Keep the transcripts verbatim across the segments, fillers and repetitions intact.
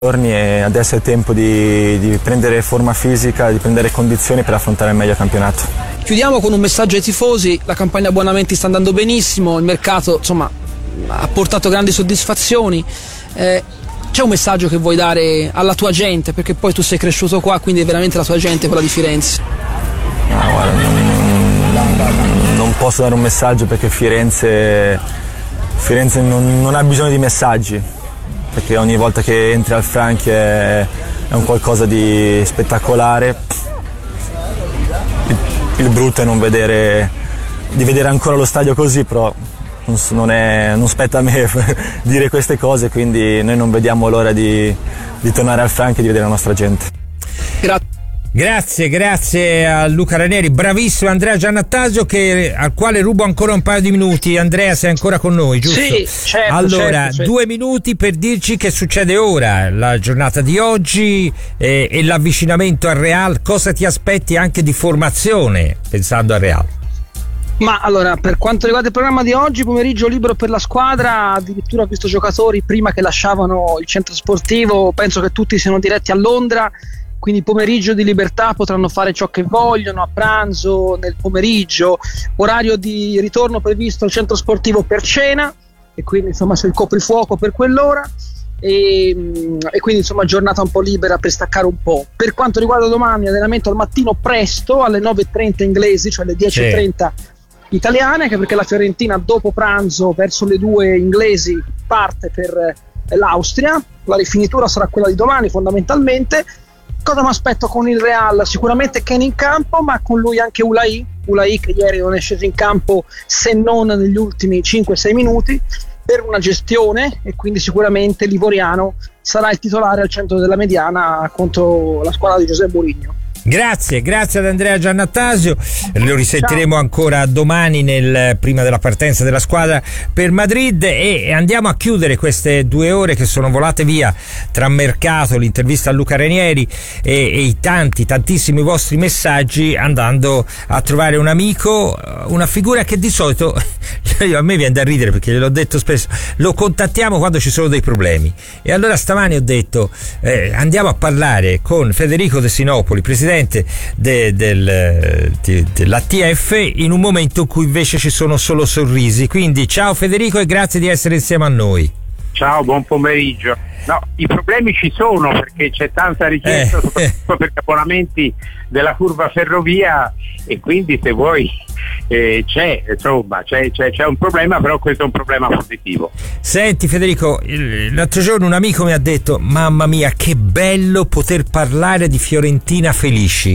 giorni e adesso è tempo di, di prendere forma fisica, di prendere condizioni per affrontare il meglio campionato. Chiudiamo con un messaggio ai tifosi: la campagna abbonamenti sta andando benissimo, il mercato insomma ha portato grandi soddisfazioni. Eh, c'è un messaggio che vuoi dare alla tua gente, perché poi tu sei cresciuto qua, quindi è veramente la tua gente quella di Firenze? No, guarda, non, non posso dare un messaggio perché Firenze, Firenze non, non ha bisogno di messaggi, perché ogni volta che entri al Franchi è, è un qualcosa di spettacolare. Il, il brutto è non vedere, di vedere ancora lo stadio così, però non, non, è, non spetta a me dire queste cose, quindi noi non vediamo l'ora di, di tornare al Franchi e di vedere la nostra gente. Grazie. Grazie, grazie a Luca Ranieri, bravissimo Andrea Giannattasio, che, al quale rubo ancora un paio di minuti. Andrea, sei ancora con noi, giusto? Sì, certo. Allora, certo, certo. due minuti per dirci che succede ora, la giornata di oggi eh, e l'avvicinamento al Real. Cosa ti aspetti anche di formazione pensando al Real? Ma allora, per quanto riguarda il programma di oggi, pomeriggio libero per la squadra, addirittura ho visto giocatori prima che lasciavano il centro sportivo, penso che tutti siano diretti a Londra. Quindi pomeriggio di libertà, potranno fare ciò che vogliono a pranzo, nel pomeriggio, orario di ritorno previsto al centro sportivo per cena, e quindi insomma c'è il coprifuoco per quell'ora, e, e quindi insomma giornata un po' libera per staccare un po'. Per quanto riguarda domani, allenamento al mattino presto alle nove e trenta inglesi, cioè alle dieci e trenta sì. italiane, anche perché la Fiorentina dopo pranzo verso le due inglesi parte per l'Austria. La rifinitura sarà quella di domani fondamentalmente. Cosa mi aspetto con il Real? Sicuramente Kane in campo, ma con lui anche Ulai Ulai che ieri non è sceso in campo se non negli ultimi cinque sei minuti per una gestione, e quindi sicuramente l'Ivoriano sarà il titolare al centro della mediana contro la squadra di Giuseppe Mourinho. Grazie, grazie ad Andrea Giannattasio. Lo risentiremo Ciao. ancora domani nel, prima della partenza della squadra per Madrid, e andiamo a chiudere queste due ore che sono volate via tra mercato, l'intervista a Luca Ranieri e, e i tanti, tantissimi vostri messaggi, andando a trovare un amico, una figura che di solito a me viene da ridere perché gliel'ho detto spesso, lo contattiamo quando ci sono dei problemi, e allora stamani ho detto eh, andiamo a parlare con Federico De Sinopoli, presidente De, del, de, dell'A T F, in un momento in cui invece ci sono solo sorrisi. Quindi ciao Federico e grazie di essere insieme a noi. Ciao, buon pomeriggio. No, i problemi ci sono perché c'è tanta richiesta, eh, soprattutto eh. per gli abbonamenti della curva ferrovia, e quindi se vuoi eh, c'è insomma c'è, c'è, c'è un problema, però questo è un problema positivo. Senti Federico, l'altro giorno un amico mi ha detto: mamma mia, che bello poter parlare di Fiorentina felici.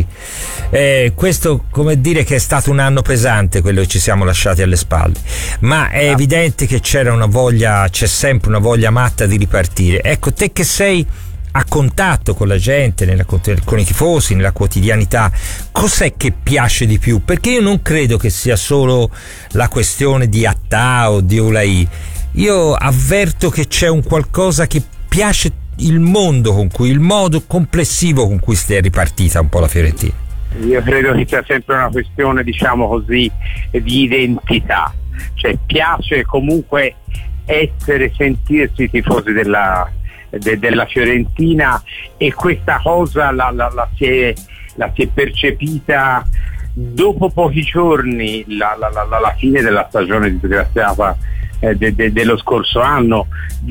Eh, questo come dire che è stato un anno pesante quello che ci siamo lasciati alle spalle, ma è ah. evidente che c'era una voglia, c'è sempre una voglia matta di ripartire. Ecco, te che sei a contatto con la gente, nella, con i tifosi, nella quotidianità, cos'è che piace di più? Perché io non credo che sia solo la questione di Attà o di Ulai. Io avverto che c'è un qualcosa che piace, il mondo con cui, il modo complessivo con cui si è ripartita un po' la Fiorentina. Io credo che sia sempre una questione, diciamo così, di identità, cioè piace comunque essere, sentirsi tifosi della De, della Fiorentina, e questa cosa la, la, la, si è, la si è percepita dopo pochi giorni, la, la, la, la fine della stagione disgraziata eh, de, de, dello scorso anno.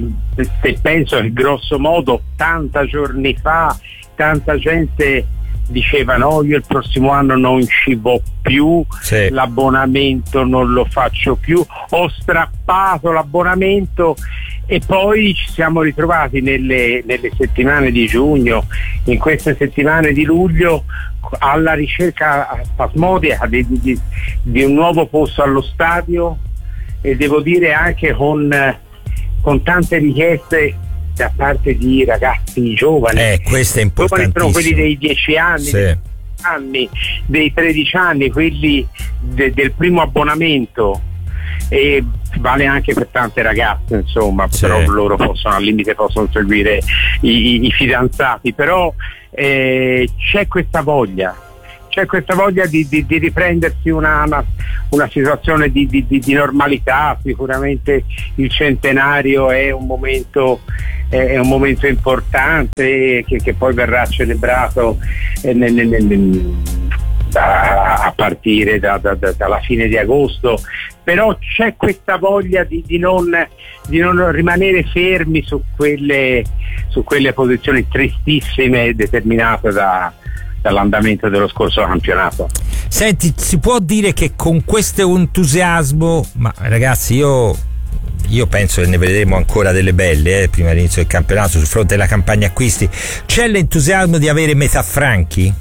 Se penso che grosso modo ottanta giorni fa tanta gente diceva: no, io il prossimo anno non ci vo più, sì. l'abbonamento non lo faccio più, ho strappato l'abbonamento. E poi ci siamo ritrovati nelle, nelle settimane di giugno, in queste settimane di luglio, alla ricerca spasmodica di, di, di un nuovo posto allo stadio, e devo dire anche con, con tante richieste da parte di ragazzi giovani. Eh, questo è importantissimo. Giovani sono quelli dei dieci anni, sì. dei anni, dei tredici anni, quelli de, del primo abbonamento. E vale anche per tante ragazze, insomma, sì. però loro possono, al limite possono seguire i, i, i fidanzati, però eh, c'è questa voglia, c'è questa voglia di, di, di riprendersi una, una, una situazione di, di, di normalità. Sicuramente il centenario è un momento, è un momento importante che, che poi verrà celebrato nel, nel, nel, a partire da, da, da, dalla fine di agosto, però c'è questa voglia di, di, non, di non rimanere fermi su quelle, su quelle posizioni tristissime determinate da, dall'andamento dello scorso campionato. Senti, si può dire che con questo entusiasmo, ma ragazzi io io penso che ne vedremo ancora delle belle eh, prima dell'inizio del campionato sul fronte della campagna acquisti, c'è l'entusiasmo di avere metà franchi?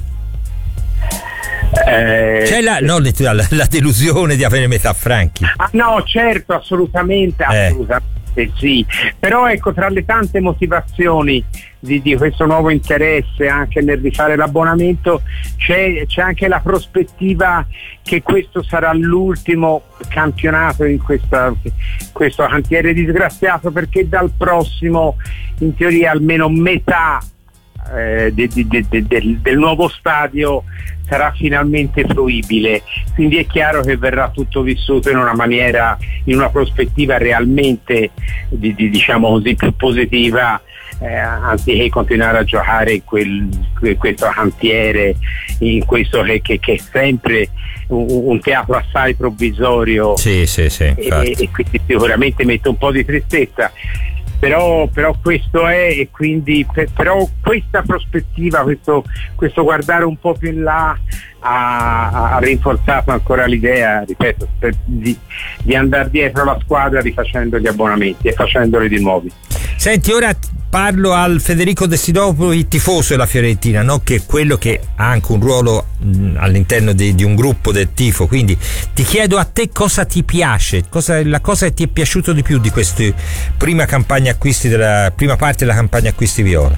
Eh, C'è la, no, la, la delusione di avere metà franchi? Ah, no, certo, assolutamente, eh. assolutamente sì. Però ecco, tra le tante motivazioni di, di questo nuovo interesse anche nel rifare l'abbonamento c'è, c'è anche la prospettiva che questo sarà l'ultimo campionato in questa, questo cantiere disgraziato, perché dal prossimo in teoria almeno metà Eh, de, de, de, de, del nuovo stadio sarà finalmente fruibile, quindi è chiaro che verrà tutto vissuto in una maniera, in una prospettiva realmente di, di, diciamo così più positiva, eh, anziché continuare a giocare in quel, questo cantiere, in questo che, che, che è sempre un, un teatro assai provvisorio. Sì, sì, sì, e, e quindi sicuramente mette un po' di tristezza. Però, però questo è, e quindi per, però questa prospettiva, questo, questo guardare un po' più in là ha, ha rinforzato ancora l'idea, ripeto, per, di, di andare dietro la squadra rifacendo gli abbonamenti e facendoli di nuovi. Senti, ora parlo al Federico De Sidopoli, tifoso della Fiorentina, no? Che è quello che ha anche un ruolo mh, all'interno di, di un gruppo del tifo, quindi ti chiedo a te cosa ti piace, cosa, la cosa che ti è piaciuto di più di questa prima campagna acquisti della prima parte della campagna acquisti viola.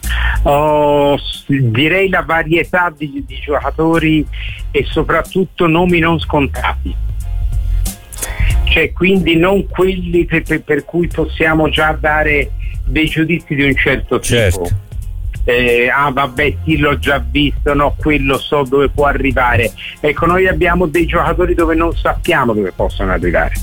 Oh, direi la varietà di, di giocatori e soprattutto nomi non scontati, cioè quindi non quelli per, per, per cui possiamo già dare dei giudizi di un certo tipo. Certo. Eh, ah vabbè sì, l'ho già visto, no, quello so dove può arrivare. Ecco, noi abbiamo dei giocatori dove non sappiamo dove possono arrivare.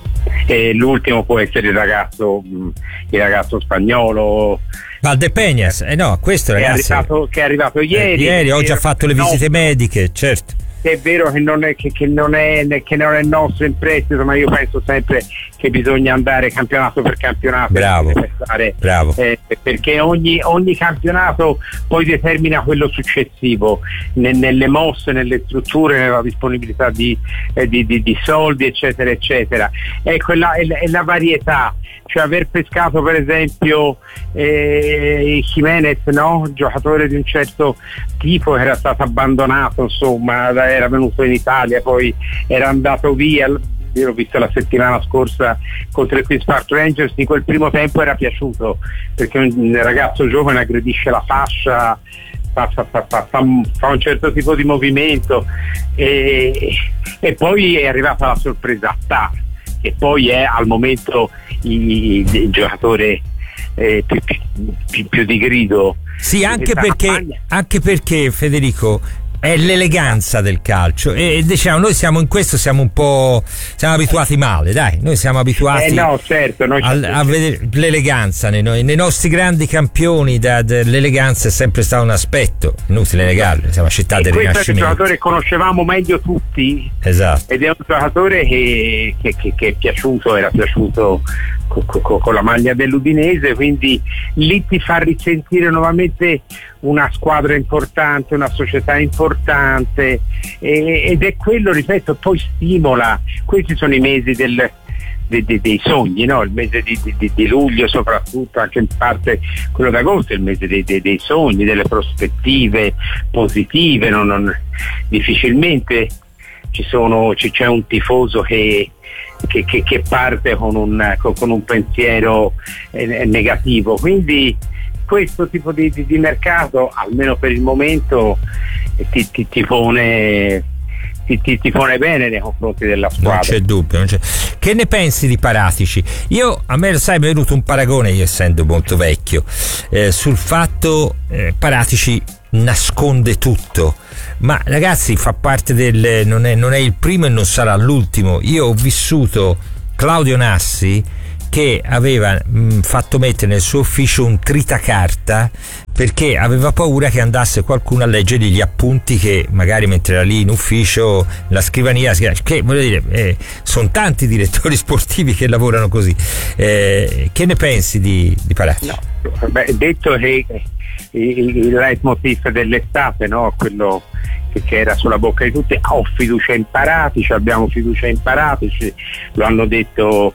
E l'ultimo può essere il ragazzo il ragazzo spagnolo Valdepeñas, eh no, questo ragazzi che è arrivato, che è arrivato ieri. Eh, ieri ho già fatto le visite no, mediche, certo. È vero che non è, che, che non è, che non è nostro in prestito, ma io penso sempre che bisogna andare campionato per campionato. Bravo, per stare, bravo. Eh, perché ogni, ogni campionato poi determina quello successivo, ne, nelle mosse, nelle strutture, nella disponibilità di, eh, di, di, di soldi, eccetera, eccetera. Ecco, è la, è la, è la varietà, cioè aver pescato per esempio eh, Jimenez, no? Giocatore di un certo tipo che era stato abbandonato, insomma, era venuto in Italia, poi era andato via. Io l'ho visto la settimana scorsa contro il Queen's Park Rangers, di quel primo tempo era piaciuto perché un ragazzo giovane aggredisce la fascia, fa, fa, fa, fa, fa, fa un certo tipo di movimento e, e poi è arrivata la sorpresa Tar, che poi è al momento il, il giocatore eh, più, più, più di grido. Sì, anche perché, anche perché Federico è l'eleganza del calcio e diciamo noi siamo in questo siamo un po' siamo abituati male, dai, noi siamo abituati eh no, certo, noi a, a vedere l'eleganza nei, nei nostri grandi campioni, da, de, l'eleganza è sempre stato un aspetto, inutile negarlo, siamo a città del Rinascimento. Questo è un giocatore che conoscevamo meglio tutti, esatto, ed è un giocatore che, che, che, che è piaciuto, era piaciuto con, con, con la maglia dell'Udinese, quindi lì ti fa risentire nuovamente una squadra importante, una società importante e, ed è quello, ripeto, poi stimola. Questi sono i mesi del, de, de, dei sogni, no? Il mese di, di, di luglio soprattutto, anche in parte quello d'agosto, è il mese dei, dei, dei sogni, delle prospettive positive. Non, non, difficilmente ci sono, ci, c'è un tifoso che Che, che, che parte con un, con, con un pensiero eh, negativo, quindi questo tipo di, di, di mercato almeno per il momento eh, ti, ti, ti pone ti, ti, ti pone bene nei confronti della squadra. Non c'è dubbio, non c'è. Che ne pensi di Paratici? Io, a me, sai, mi è venuto un paragone, io essendo molto vecchio, eh, sul fatto eh, Paratici nasconde tutto, ma ragazzi, fa parte del non è, non è il primo e non sarà l'ultimo. Io ho vissuto Claudio Nassi che aveva mh, fatto mettere nel suo ufficio un tritacarta perché aveva paura che andasse qualcuno a leggere gli appunti che magari mentre era lì in ufficio, la scrivania, che voglio dire, eh, sono tanti direttori sportivi che lavorano così. Eh, che ne pensi di, di Palacci? No, beh, detto che il, il leitmotiv dell'estate, no? Quello che, che era sulla bocca di tutti, ho fiducia in Paratici, abbiamo fiducia in Paratici, lo hanno detto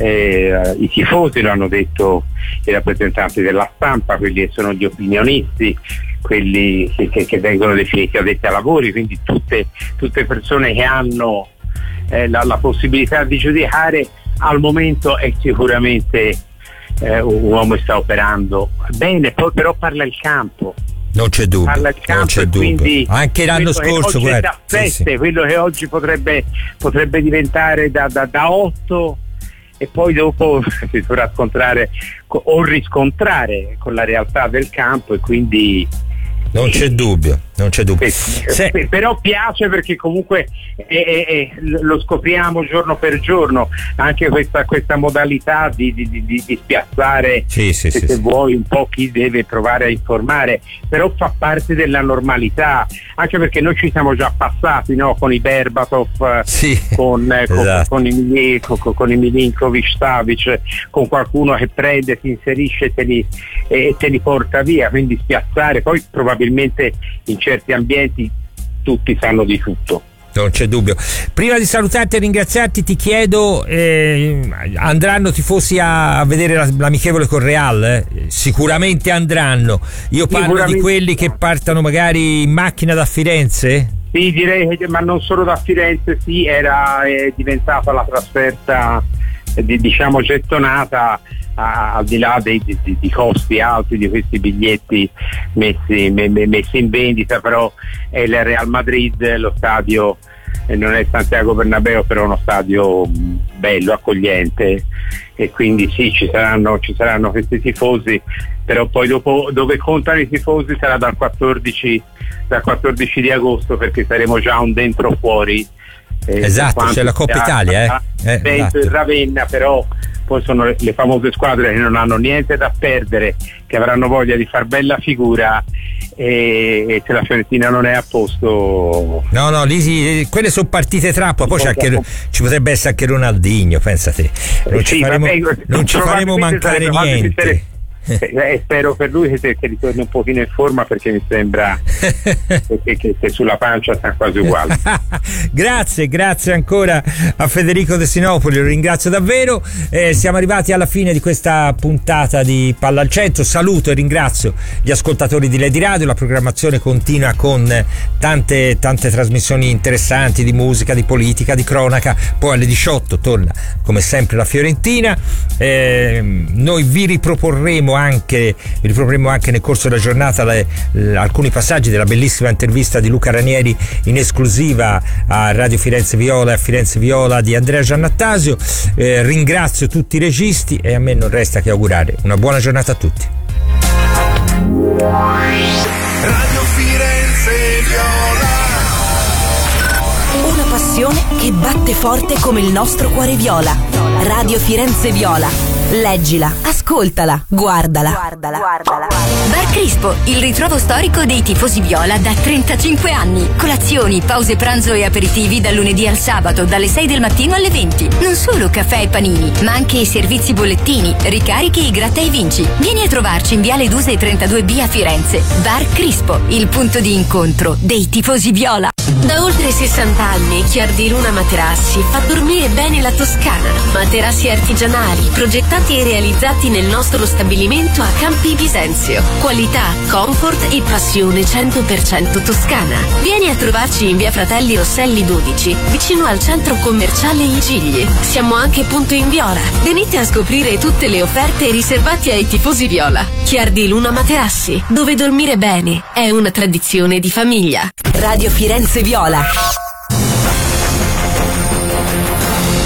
Eh, i tifosi, lo hanno detto i rappresentanti della stampa, quelli che sono gli opinionisti, quelli che, che, che vengono definiti addetti ai lavori, quindi tutte, tutte persone che hanno eh, la, la possibilità di giudicare. Al momento è sicuramente eh, un uomo che sta operando bene, poi però parla il campo. Non c'è dubbio, Parla il campo, non c'è dubbio. Quindi anche l'anno scorso, guarda, sette, sì, sì. quello che oggi potrebbe, potrebbe diventare da, da, da otto, e poi dopo si dovrà scontrare o riscontrare con la realtà del campo, e quindi non c'è dubbio, non c'è dubbio. Se... però piace perché comunque è, è, è, lo scopriamo giorno per giorno, anche questa, questa modalità di, di, di, di spiazzare, sì, sì, se, sì, se sì. vuoi, un po' chi deve provare a informare, però fa parte della normalità, anche perché noi ci siamo già passati, no? Con i Berbatov, sì, con, eh, esatto. con, con, i, con, con i Milinkovic Savic, con qualcuno che prende, si inserisce e te li, e te li porta via, quindi spiazzare. Poi probabilmente in certi ambienti tutti sanno di tutto. Non c'è dubbio. Prima di salutarti e ringraziarti, ti chiedo, eh, andranno tifosi a, a vedere la, l'amichevole con Real? Eh? Sicuramente andranno. Io parlo di quelli che partano magari in macchina da Firenze? Sì, direi che, ma non solo da Firenze, sì, era è diventata la trasferta eh, di, diciamo gettonata, a, al di là dei, di, di costi alti di questi biglietti messi, me, me, messi in vendita, però è il Real Madrid, lo stadio eh, non è Santiago Bernabéu, però è uno stadio bello, accogliente, e quindi sì, ci saranno, ci saranno questi tifosi, però poi dopo dove contano i tifosi sarà dal quattordici, dal quattordici di agosto, perché saremo già un dentro o fuori. Eh, esatto, c'è la Coppa Italia, eh? eh Vento esatto. e Ravenna, però poi sono le, le famose squadre che non hanno niente da perdere, che avranno voglia di far bella figura, e, e se la Fiorentina non è a posto, no no lì si, quelle sono partite trappola. Poi c'è anche, ci potrebbe essere anche Ronaldinho, pensate, non eh, ci sì, faremo, vabbè, non ci faremo mancare niente. Eh, spero per lui che, che ritorni un pochino in forma, perché mi sembra che, che, che sulla pancia sta quasi uguale. Grazie, grazie ancora a Federico De Sinopoli, lo ringrazio davvero. Eh, siamo arrivati alla fine di questa puntata di Palla al Centro. Saluto e ringrazio gli ascoltatori di Lady Radio. La programmazione continua con tante tante trasmissioni interessanti di musica, di politica, di cronaca. Poi alle diciotto torna come sempre la Fiorentina. Eh, noi vi riproporremo anche vi riproporremo anche nel corso della giornata le, le, alcuni passaggi della bellissima intervista di Luca Ranieri in esclusiva a Radio Firenze Viola e a Firenze Viola di Andrea Giannattasio. Eh, ringrazio tutti i registi e a me non resta che augurare una buona giornata a tutti. Radio Firenze Viola, una passione che batte forte come il nostro cuore viola. Radio Firenze Viola. Leggila, ascoltala, guardala. Guardala. Guardala. Bar Crispo, il ritrovo storico dei tifosi viola da trentacinque anni. Colazioni, pause pranzo e aperitivi dal lunedì al sabato, dalle sei del mattino alle venti. Non solo caffè e panini, ma anche i servizi bollettini, ricarichi e gratta e vinci. Vieni a trovarci in Viale Duse trentadue B a Firenze. Bar Crispo, il punto di incontro dei tifosi viola. Da oltre sessanta anni Chiardi Luna Materassi fa dormire bene la Toscana. Materassi artigianali, progettati e realizzati nel nostro stabilimento a Campi Bisenzio. Qualità, comfort e passione cento per cento toscana. Vieni a trovarci in via Fratelli Rosselli dodici, vicino al centro commerciale I Gigli. Siamo anche punto in Viola. Venite a scoprire tutte le offerte riservate ai tifosi viola. Chiardi Luna Materassi, dove dormire bene è una tradizione di famiglia. Radio Firenze Viola.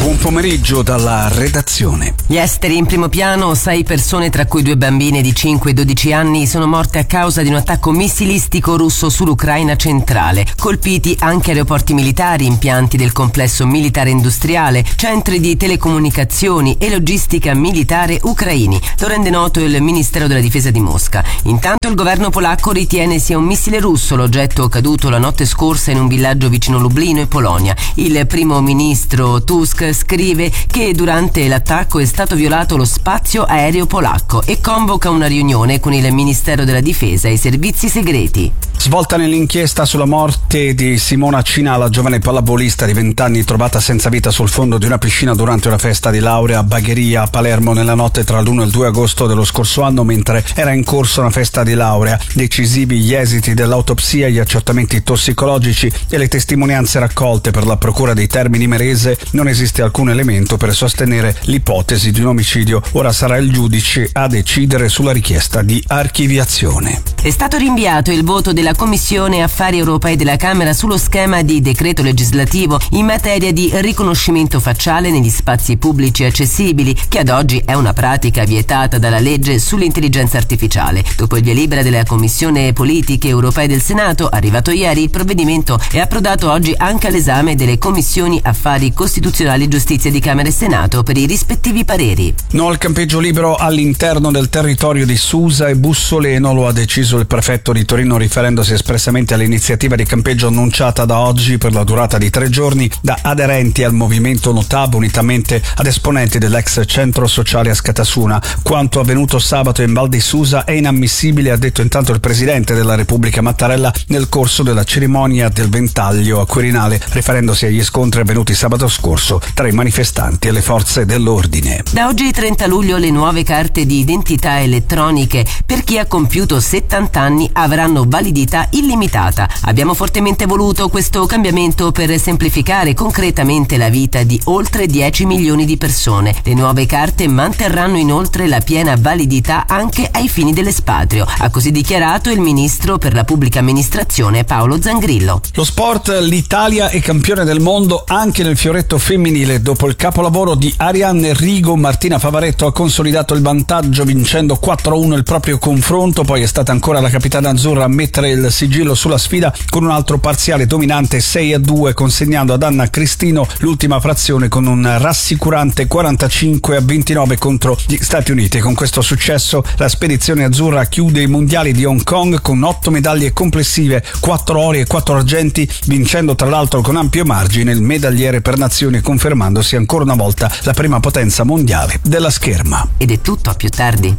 Buon pomeriggio dalla redazione. Gli esteri in primo piano, sei persone tra cui due bambine di cinque e dodici anni sono morte a causa di un attacco missilistico russo sull'Ucraina centrale. Colpiti anche aeroporti militari, impianti del complesso militare industriale, centri di telecomunicazioni e logistica militare ucraini. Lo rende noto il Ministero della Difesa di Mosca. Intanto il governo polacco ritiene sia un missile russo l'oggetto caduto la notte scorsa in un villaggio vicino Lublino e Polonia. Il primo ministro Tusk scrive che durante l'attacco è stato violato lo spazio aereo polacco e convoca una riunione con il Ministero della Difesa e i servizi segreti. Svolta nell'inchiesta sulla morte di Simona Cina, la giovane pallavolista di venti anni trovata senza vita sul fondo di una piscina durante una festa di laurea a Bagheria a Palermo nella notte tra l'uno e il due agosto dello scorso anno, mentre era in corso una festa di laurea. Decisivi gli esiti dell'autopsia, gli accertamenti tossicologici e le testimonianze raccolte per la procura di Termini Imerese. Non esiste alcun elemento per sostenere l'ipotesi di un omicidio. Ora sarà il giudice a decidere sulla richiesta di archiviazione. È stato rinviato il voto della Commissione Affari Europei della Camera sullo schema di decreto legislativo in materia di riconoscimento facciale negli spazi pubblici accessibili, che ad oggi è una pratica vietata dalla legge sull'intelligenza artificiale. Dopo il via libera della Commissione Politiche Europee del Senato, arrivato ieri, il provvedimento è approdato oggi anche all'esame delle Commissioni Affari Costituzionali e Giustizia di Camera e Senato per i rispettivi pareri. No al campeggio libero all'interno del territorio di Susa e Bussoleno, lo ha deciso il prefetto di Torino riferendosi espressamente all'iniziativa di campeggio annunciata da oggi per la durata di tre giorni da aderenti al movimento Notab unitamente ad esponenti dell'ex centro sociale a Scatasuna. Quanto avvenuto sabato in Val di Susa è inammissibile, ha detto intanto il presidente della Repubblica Mattarella nel corso della cerimonia del ventaglio a Quirinale, riferendosi agli scontri avvenuti sabato scorso tra i manifestanti e le forze dell'ordine. Da oggi trenta luglio le nuove carte di identità elettroniche per chi ha compiuto settanta anni avranno validità illimitata. Abbiamo fortemente voluto questo cambiamento per semplificare concretamente la vita di oltre dieci milioni di persone. Le nuove carte manterranno inoltre la piena validità anche ai fini dell'espatrio, ha così dichiarato il ministro per la pubblica amministrazione Paolo Zangrillo. Lo sport, l'Italia è campione del mondo anche nel fioretto femminile. Dopo il capolavoro di Arianne Rigo, Martina Favaretto ha consolidato il vantaggio vincendo quattro a uno il proprio confronto, poi è stata ancora la capitana azzurra a mettere il sigillo sulla sfida con un altro parziale dominante sei a due, consegnando ad Anna Cristino l'ultima frazione con un rassicurante quarantacinque a ventinove contro gli Stati Uniti. Con questo successo la spedizione azzurra chiude i mondiali di Hong Kong con otto medaglie complessive, quattro ori e quattro argenti, vincendo tra l'altro con ampio margine il medagliere per nazioni, confermandosi ancora una volta la prima potenza mondiale della scherma. Ed è tutto, a più tardi.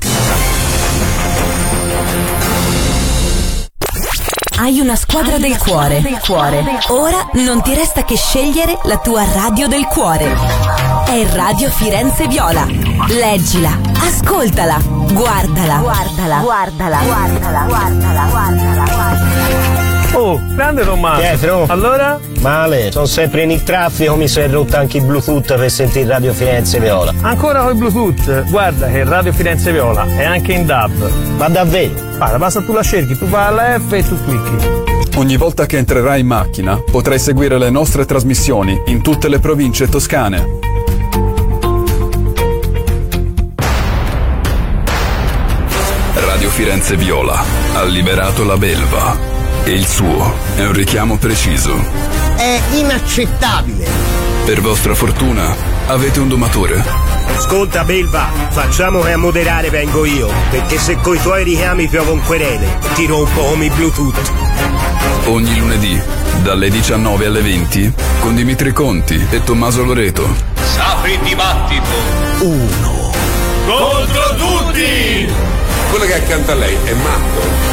Hai una squadra del cuore. del cuore. Ora non ti resta che scegliere la tua radio del cuore. È Radio Firenze Viola. Leggila, ascoltala, guardala, guardala, guardala, guardala, guardala, guardala, guardala. Oh, grande Tommaso. Pietro. Allora? Male, sono sempre in il traffico, mi si è rotto anche il Bluetooth per sentire Radio Firenze Viola. Ancora con il Bluetooth? Guarda che Radio Firenze Viola è anche in D A B. Ma davvero? Guarda, basta tu la cerchi, tu vai alla F e tu clicchi. Ogni volta che entrerai in macchina potrai seguire le nostre trasmissioni in tutte le province toscane. Radio Firenze Viola ha liberato la belva e il suo è un richiamo preciso. È inaccettabile. Per vostra fortuna avete un domatore. Ascolta Belva, facciamo che a moderare vengo io, perché se coi tuoi richiami piovo un querele, ti rompo come i Bluetooth. Ogni lunedì, dalle diciannove alle venti, con Dimitri Conti e Tommaso Loreto. Sapri dibattito. Uno. Contro tutti! Quello che è accanto a lei è matto.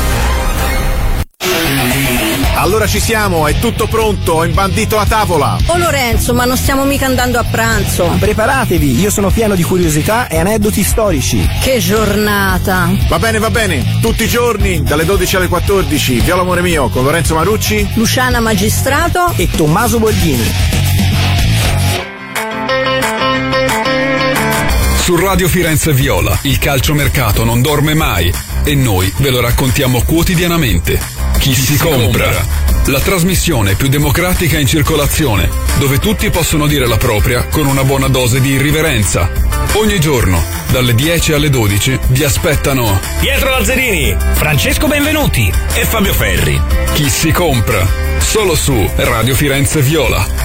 Allora ci siamo, è tutto pronto, ho imbandito la tavola. Oh Lorenzo, ma non stiamo mica andando a pranzo. Preparatevi, io sono pieno di curiosità e aneddoti storici. Che giornata. Va bene, va bene, tutti i giorni, dalle dodici alle quattordici, Viola amore mio, con Lorenzo Marucci, Luciana Magistrato e Tommaso Borghini. Su Radio Firenze Viola, il calciomercato non dorme mai e noi ve lo raccontiamo quotidianamente. Chi, Chi si, si compra, compra la trasmissione più democratica in circolazione, dove tutti possono dire la propria con una buona dose di irriverenza. Ogni giorno, dalle dieci alle dodici, vi aspettano Pietro Lazzarini, Francesco Benvenuti e Fabio Ferri. Chi si compra, solo su Radio Firenze Viola.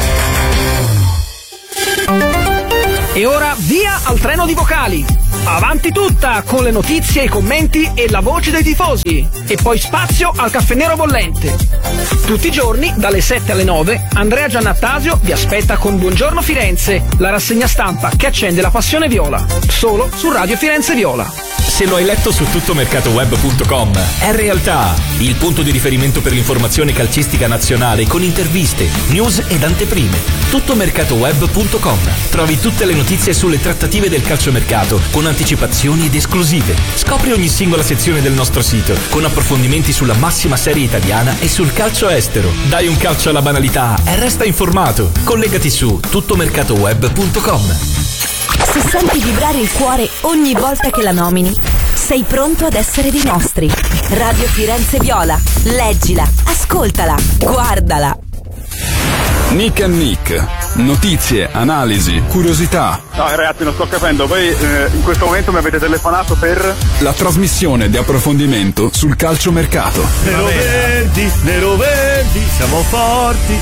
E ora via al treno di vocali. Avanti tutta con le notizie, i commenti e la voce dei tifosi. E poi spazio al caffè nero bollente. Tutti i giorni, dalle sette alle nove, Andrea Giannattasio vi aspetta con Buongiorno Firenze, la rassegna stampa che accende la passione viola. Solo su Radio Firenze Viola. Se lo hai letto su tuttomercatoweb punto com, è realtà, il punto di riferimento per l'informazione calcistica nazionale con interviste, news ed anteprime. tuttomercatoweb punto com. Trovi tutte le notizie sulle trattative del calciomercato con anticipazioni ed esclusive. Scopri ogni singola sezione del nostro sito con approfondimenti sulla massima serie italiana e sul calcio estero. Dai un calcio alla banalità e resta informato. Collegati su tuttomercatoweb punto com. Se senti vibrare il cuore ogni volta che la nomini, sei pronto ad essere dei nostri. Radio Firenze Viola. Leggila, ascoltala, guardala. Nick and Nick. Notizie, analisi, curiosità. No ragazzi, non sto capendo. Voi eh, in questo momento mi avete telefonato per... La trasmissione di approfondimento sul calciomercato. Nero verdi, nero verdi, siamo forti.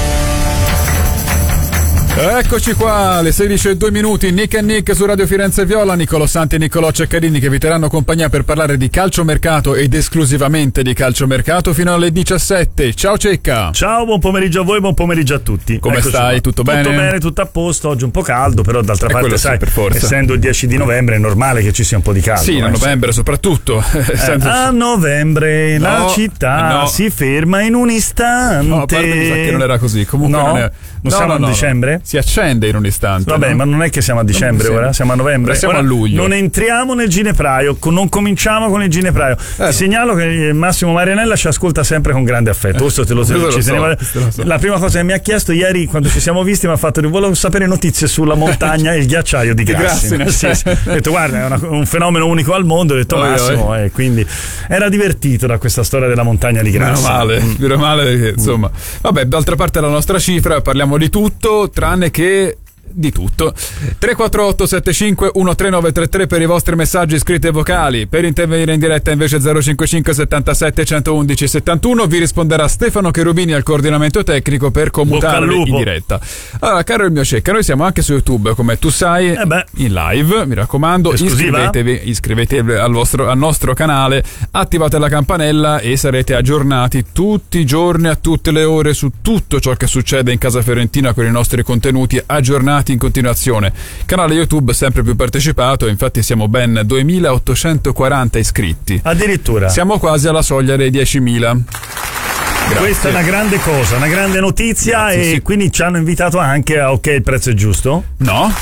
Eccoci qua, alle sedici e due minuti, Nick and Nick su Radio Firenze Viola, Niccolò Santi e Niccolò Ceccarini che vi terranno compagnia per parlare di calciomercato ed esclusivamente di calciomercato fino alle diciassette. Ciao Cecca! Ciao, buon pomeriggio a voi, buon pomeriggio a tutti. Come Eccoci stai? Qua. Tutto bene? Tutto bene, tutto a posto, oggi un po' caldo, però d'altra E parte quello sai, sì, per forza. essendo il dieci di novembre è normale che ci sia un po' di caldo. Sì, eh, a novembre soprattutto. Eh, a novembre No, la città no. si ferma in un istante. No, a parte mi sa che non era così. Comunque no? non, è... non no, siamo no, a no, dicembre? No. Si accende in un istante. Vabbè, no? ma non è che siamo a dicembre Non ora, siamo a novembre. Ora siamo Ora a luglio. Non entriamo nel ginepraio, co- non cominciamo con il ginepraio. Eh. Ti segnalo che Massimo Marianella ci ascolta sempre con grande affetto. Questo te lo, te lo, Questo ci lo so, teneva- questo lo so. La prima cosa che mi ha chiesto ieri quando ci siamo visti mi ha fatto: volevo sapere notizie sulla montagna e il ghiacciaio di Di Grassina. Grassina. Sì, sì. Ho detto guarda, è una- un fenomeno unico al mondo. Ho detto Oi, Massimo, oi. e quindi era divertito da questa storia della montagna di Meno Grassina. male, Mm. meno male perché, insomma. Vabbè, d'altra parte la nostra cifra, parliamo di tutto, tranne che di tutto. tre quattro otto sette cinque uno tre nove tre tre per i vostri messaggi scritti e vocali. Per intervenire in diretta invece zero cinquantacinque settantasette centoundici settantuno. Vi risponderà Stefano Cherubini al coordinamento tecnico per Bocca al commutare lupo. in diretta. Allora, caro il mio Cecca, noi siamo anche su YouTube, come tu sai, Eh beh. in live, mi raccomando, Esclusiva? iscrivetevi, iscrivetevi al, vostro, al nostro canale, attivate la campanella e sarete aggiornati tutti i giorni, a tutte le ore, su tutto ciò che succede in casa fiorentina con i nostri contenuti aggiornati in continuazione. Canale YouTube sempre più partecipato, infatti siamo ben duemilaottocentoquaranta iscritti. Addirittura. Siamo quasi alla soglia dei diecimila. Grazie. Questa è una grande cosa, una grande notizia. Grazie, e sì. quindi ci hanno invitato anche a Ok, il prezzo è giusto? No?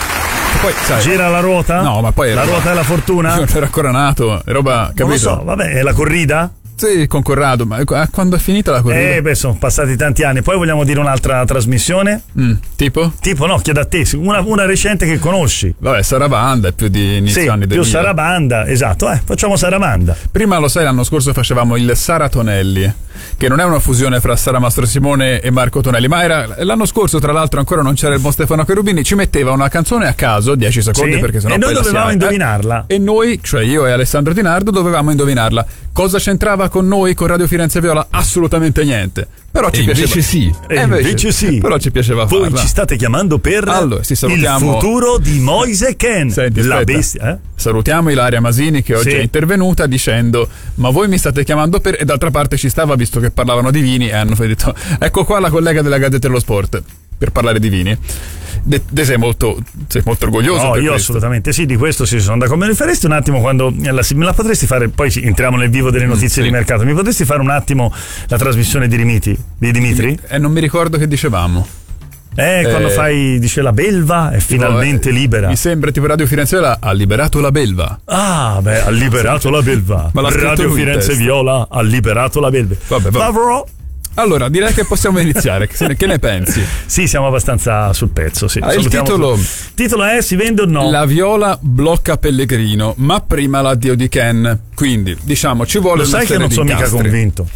Poi, sai, Gira la ruota? No, ma poi è la roba- ruota della fortuna? Non era ancora nato, è roba, capito? Non lo so, vabbè, è la corrida? Sì, con Corrado, ma eh, quando è finita la corrida? Eh, beh, sono passati tanti anni. Poi vogliamo dire un'altra trasmissione? Mm, tipo? Tipo, no, chiedo a te, una, una recente che conosci. Vabbè, Sarabanda è più di inizio Sì, anni più duemila. Sarabanda, esatto, eh, facciamo Sarabanda. Prima, lo sai, l'anno scorso facevamo il Sara Tonelli, che non è una fusione fra Sara Mastrosimone e Marco Tonelli, ma era l'anno scorso, tra l'altro ancora non c'era il buon Stefano Cherubini, ci metteva una canzone a caso, dieci secondi, Sì, perché sennò e noi poi la dovevamo si- indovinarla. E noi, cioè io e Alessandro Dinardo, dovevamo indovinarla. Cosa c'entrava con noi, con Radio Firenze Viola? Assolutamente niente. Però ci E piaceva. invece sì. E E invece sì. Però ci piaceva Voi farla. ci state chiamando per Allora, sì, il salutiamo- futuro di Moise Ken, Senti, la aspetta. bestia. Eh? Salutiamo Ilaria Masini che oggi Sì. è intervenuta dicendo: ma voi mi state chiamando per... E d'altra parte ci stava, visto che parlavano di vini, e hanno detto: ecco qua la collega della Gazzetta dello Sport per parlare di vini. De, de sei molto sei molto orgoglioso No, per io questo. assolutamente sì, di questo sì, sono d'accordo. Me lo faresti un attimo quando la, me la potresti fare, poi ci- entriamo nel vivo delle notizie sì. di mercato. Mi potresti fare un attimo la trasmissione di Dimitri? Di Dimitri? E non mi ricordo che dicevamo. Eh, quando Eh, fai, dice la belva è finalmente eh, libera. Mi sembra tipo Radio Firenze Viola ha liberato la belva. Ah, beh, ha liberato la belva. Ma l'ha scritto Radio lui in Firenze testa. Viola ha liberato la belva. Vabbè, vabbè. Favro. Allora, direi che possiamo iniziare. Che ne- che ne pensi? Sì, siamo abbastanza sul pezzo. Sì. Ah, il Salutiamo titolo- tutti. Il titolo è Si vende o no? La Viola blocca Pellegrino, ma prima l'addio di Ken. Quindi, diciamo, ci vuole Lo una sai che serie non di sono mica incastri. convinto.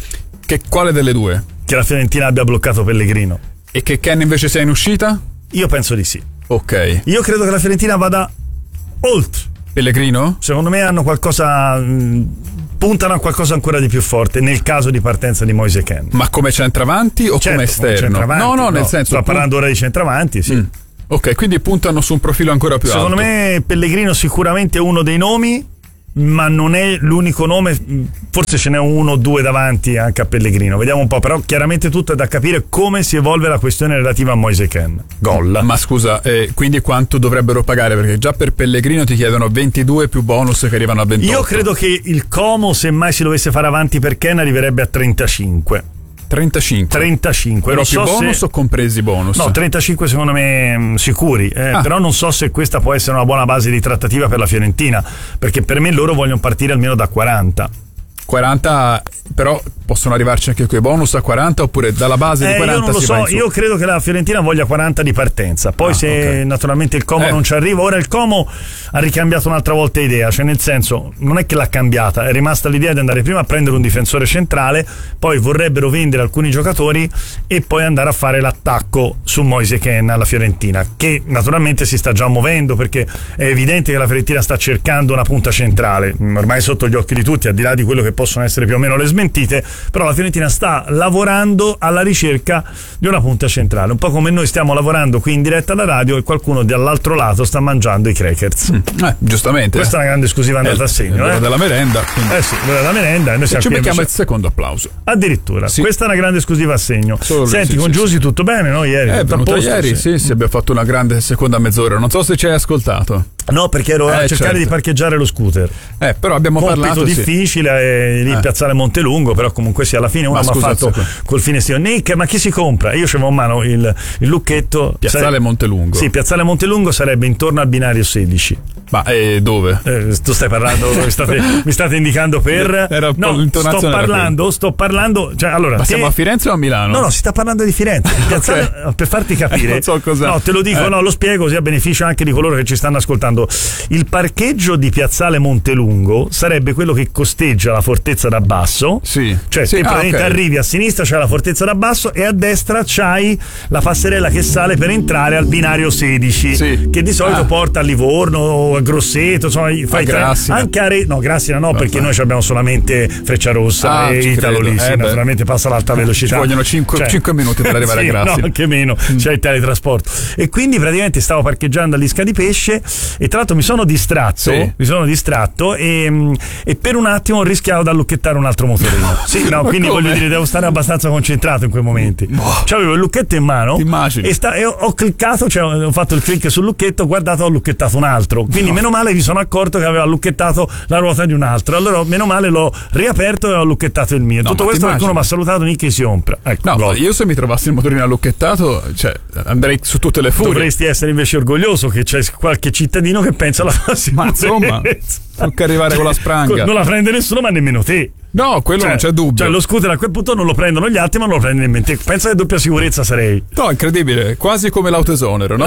Che quale delle due? Che la Fiorentina abbia bloccato Pellegrino. E che Ken invece sia in uscita? Io penso di sì. Ok. Io credo che la Fiorentina vada oltre. Pellegrino? Secondo me hanno qualcosa... Mh, puntano a qualcosa ancora di più forte nel caso di partenza di Moise Kean. Ma come centravanti o certo, come esterno? Come no, no, nel no, senso... Sto parlando ora di centravanti, sì. Mm. Ok, quindi puntano su un profilo ancora più Secondo alto. Secondo me Pellegrino sicuramente è uno dei nomi, ma non è l'unico nome, forse ce n'è uno o due davanti anche a Pellegrino, vediamo un po', però chiaramente tutto è da capire come si evolve la questione relativa a Moise Kean. Gol. Ma scusa, eh, quindi quanto dovrebbero pagare? Perché già per Pellegrino ti chiedono ventidue più bonus che arrivano a ventotto. Io credo che il Como, se mai si dovesse fare avanti per Kean, arriverebbe a trentacinque. trentacinque trentacinque Però non più so bonus se... o compresi bonus? No, trentacinque secondo me mh, sicuri, eh, ah. Però non so se questa può essere una buona base di trattativa per la Fiorentina, perché per me loro vogliono partire almeno da quaranta. quaranta, però possono arrivarci anche quei bonus a quaranta, oppure dalla base eh, di quaranta io non lo si so, va in su. Io credo che la Fiorentina voglia quaranta di partenza, poi ah, se okay. naturalmente il Como eh. non ci arriva. Ora il Como ha ricambiato un'altra volta idea, cioè nel senso non è che l'ha cambiata, è rimasta l'idea di andare prima a prendere un difensore centrale, poi vorrebbero vendere alcuni giocatori e poi andare a fare l'attacco su Moise Kean alla Fiorentina, che naturalmente si sta già muovendo, perché è evidente che la Fiorentina sta cercando una punta centrale, ormai sotto gli occhi di tutti, al di là di quello che possono essere più o meno le smentite, però la Fiorentina sta lavorando alla ricerca di una punta centrale, un po' come noi stiamo lavorando qui in diretta alla radio e qualcuno dall'altro lato sta mangiando i crackers. Mm, eh, giustamente. Questa è una grande esclusiva andata eh, a segno. L'ora eh. della merenda. Quindi. Eh sì, l'ora della merenda. E noi e ci mettiamo invece... il secondo applauso. Addirittura. Sì. Questa è una grande esclusiva a segno. Solo Senti, sì, con sì, Giusy sì. tutto bene, no? Ieri? È venuto posto, ieri, sì. sì, sì, abbiamo fatto una grande seconda mezz'ora. Non so se ci hai ascoltato. No, perché ero eh, a cercare certo. di parcheggiare lo scooter. Eh, però abbiamo Compito parlato difficile, sì. eh, lì eh. Piazzale Montelungo, però comunque sì, alla fine uno mi ha fatto col fine stile Nick, ma chi si compra? Io c'avevo in mano il, il lucchetto. Piazzale sare... Montelungo. Sì, Piazzale Montelungo sarebbe intorno al binario sedici. Ma eh, dove? Eh, tu stai parlando, mi state, mi state indicando per. Era no, sto parlando, sto parlando. Cioè, allora, ma te... siamo a Firenze o a Milano? No, no, si sta parlando di Firenze. Piazzale, okay. Per farti capire. non so cos'è. No, te lo dico, eh. no, lo spiego così a beneficio anche di coloro che ci stanno ascoltando. Il parcheggio di Piazzale Montelungo sarebbe quello che costeggia la Fortezza da Basso. Sì. Cioè, sì. te ah, praticamente okay. arrivi a sinistra, c'è la Fortezza da Basso e a destra c'hai la passerella che sale per entrare al binario sedici, sì. che di solito ah. porta a Livorno o a Grosseto, insomma, fai tra... anche a Re... no, Grassina no, no perché no. noi abbiamo solamente Frecciarossa ah, e Italo lì, eh, naturalmente passa l'alta velocità. Ci vogliono cinque cioè, minuti per arrivare sì, a Grassina. No, anche meno, mm. c'è il teletrasporto. E quindi praticamente stavo parcheggiando all'Isca di Pesce e tra l'altro mi sono distratto, sì. mi sono distratto e, e per un attimo rischiavo di allucchettare un altro motorino. Sì, no, quindi voglio dire, devo stare abbastanza concentrato in quei momenti. Oh. Cioè, avevo il lucchetto in mano e, sta, e ho, ho cliccato, cioè ho fatto il click sul lucchetto, ho guardato, ho lucchettato un altro. Quindi no. meno male mi sono accorto che aveva lucchettato la ruota di un altro. Allora meno male l'ho riaperto e ho lucchettato il mio. No, tutto questo qualcuno mi ha salutato, Nick si compra. Ecco, no, io se mi trovassi il motorino allucchettato, cioè andrei su tutte le furie. Dovresti essere invece orgoglioso che c'è qualche cittadino che pensa alla prossima. Ma insomma, tocca arrivare con la spranga. Non la prende nessuno, ma nemmeno te. No, quello cioè, non c'è dubbio. Cioè, lo scooter a quel punto non lo prendono gli altri, ma non lo prende nemmeno te. Pensa che doppia sicurezza sarei. No, incredibile, quasi come l'autoesonero, no?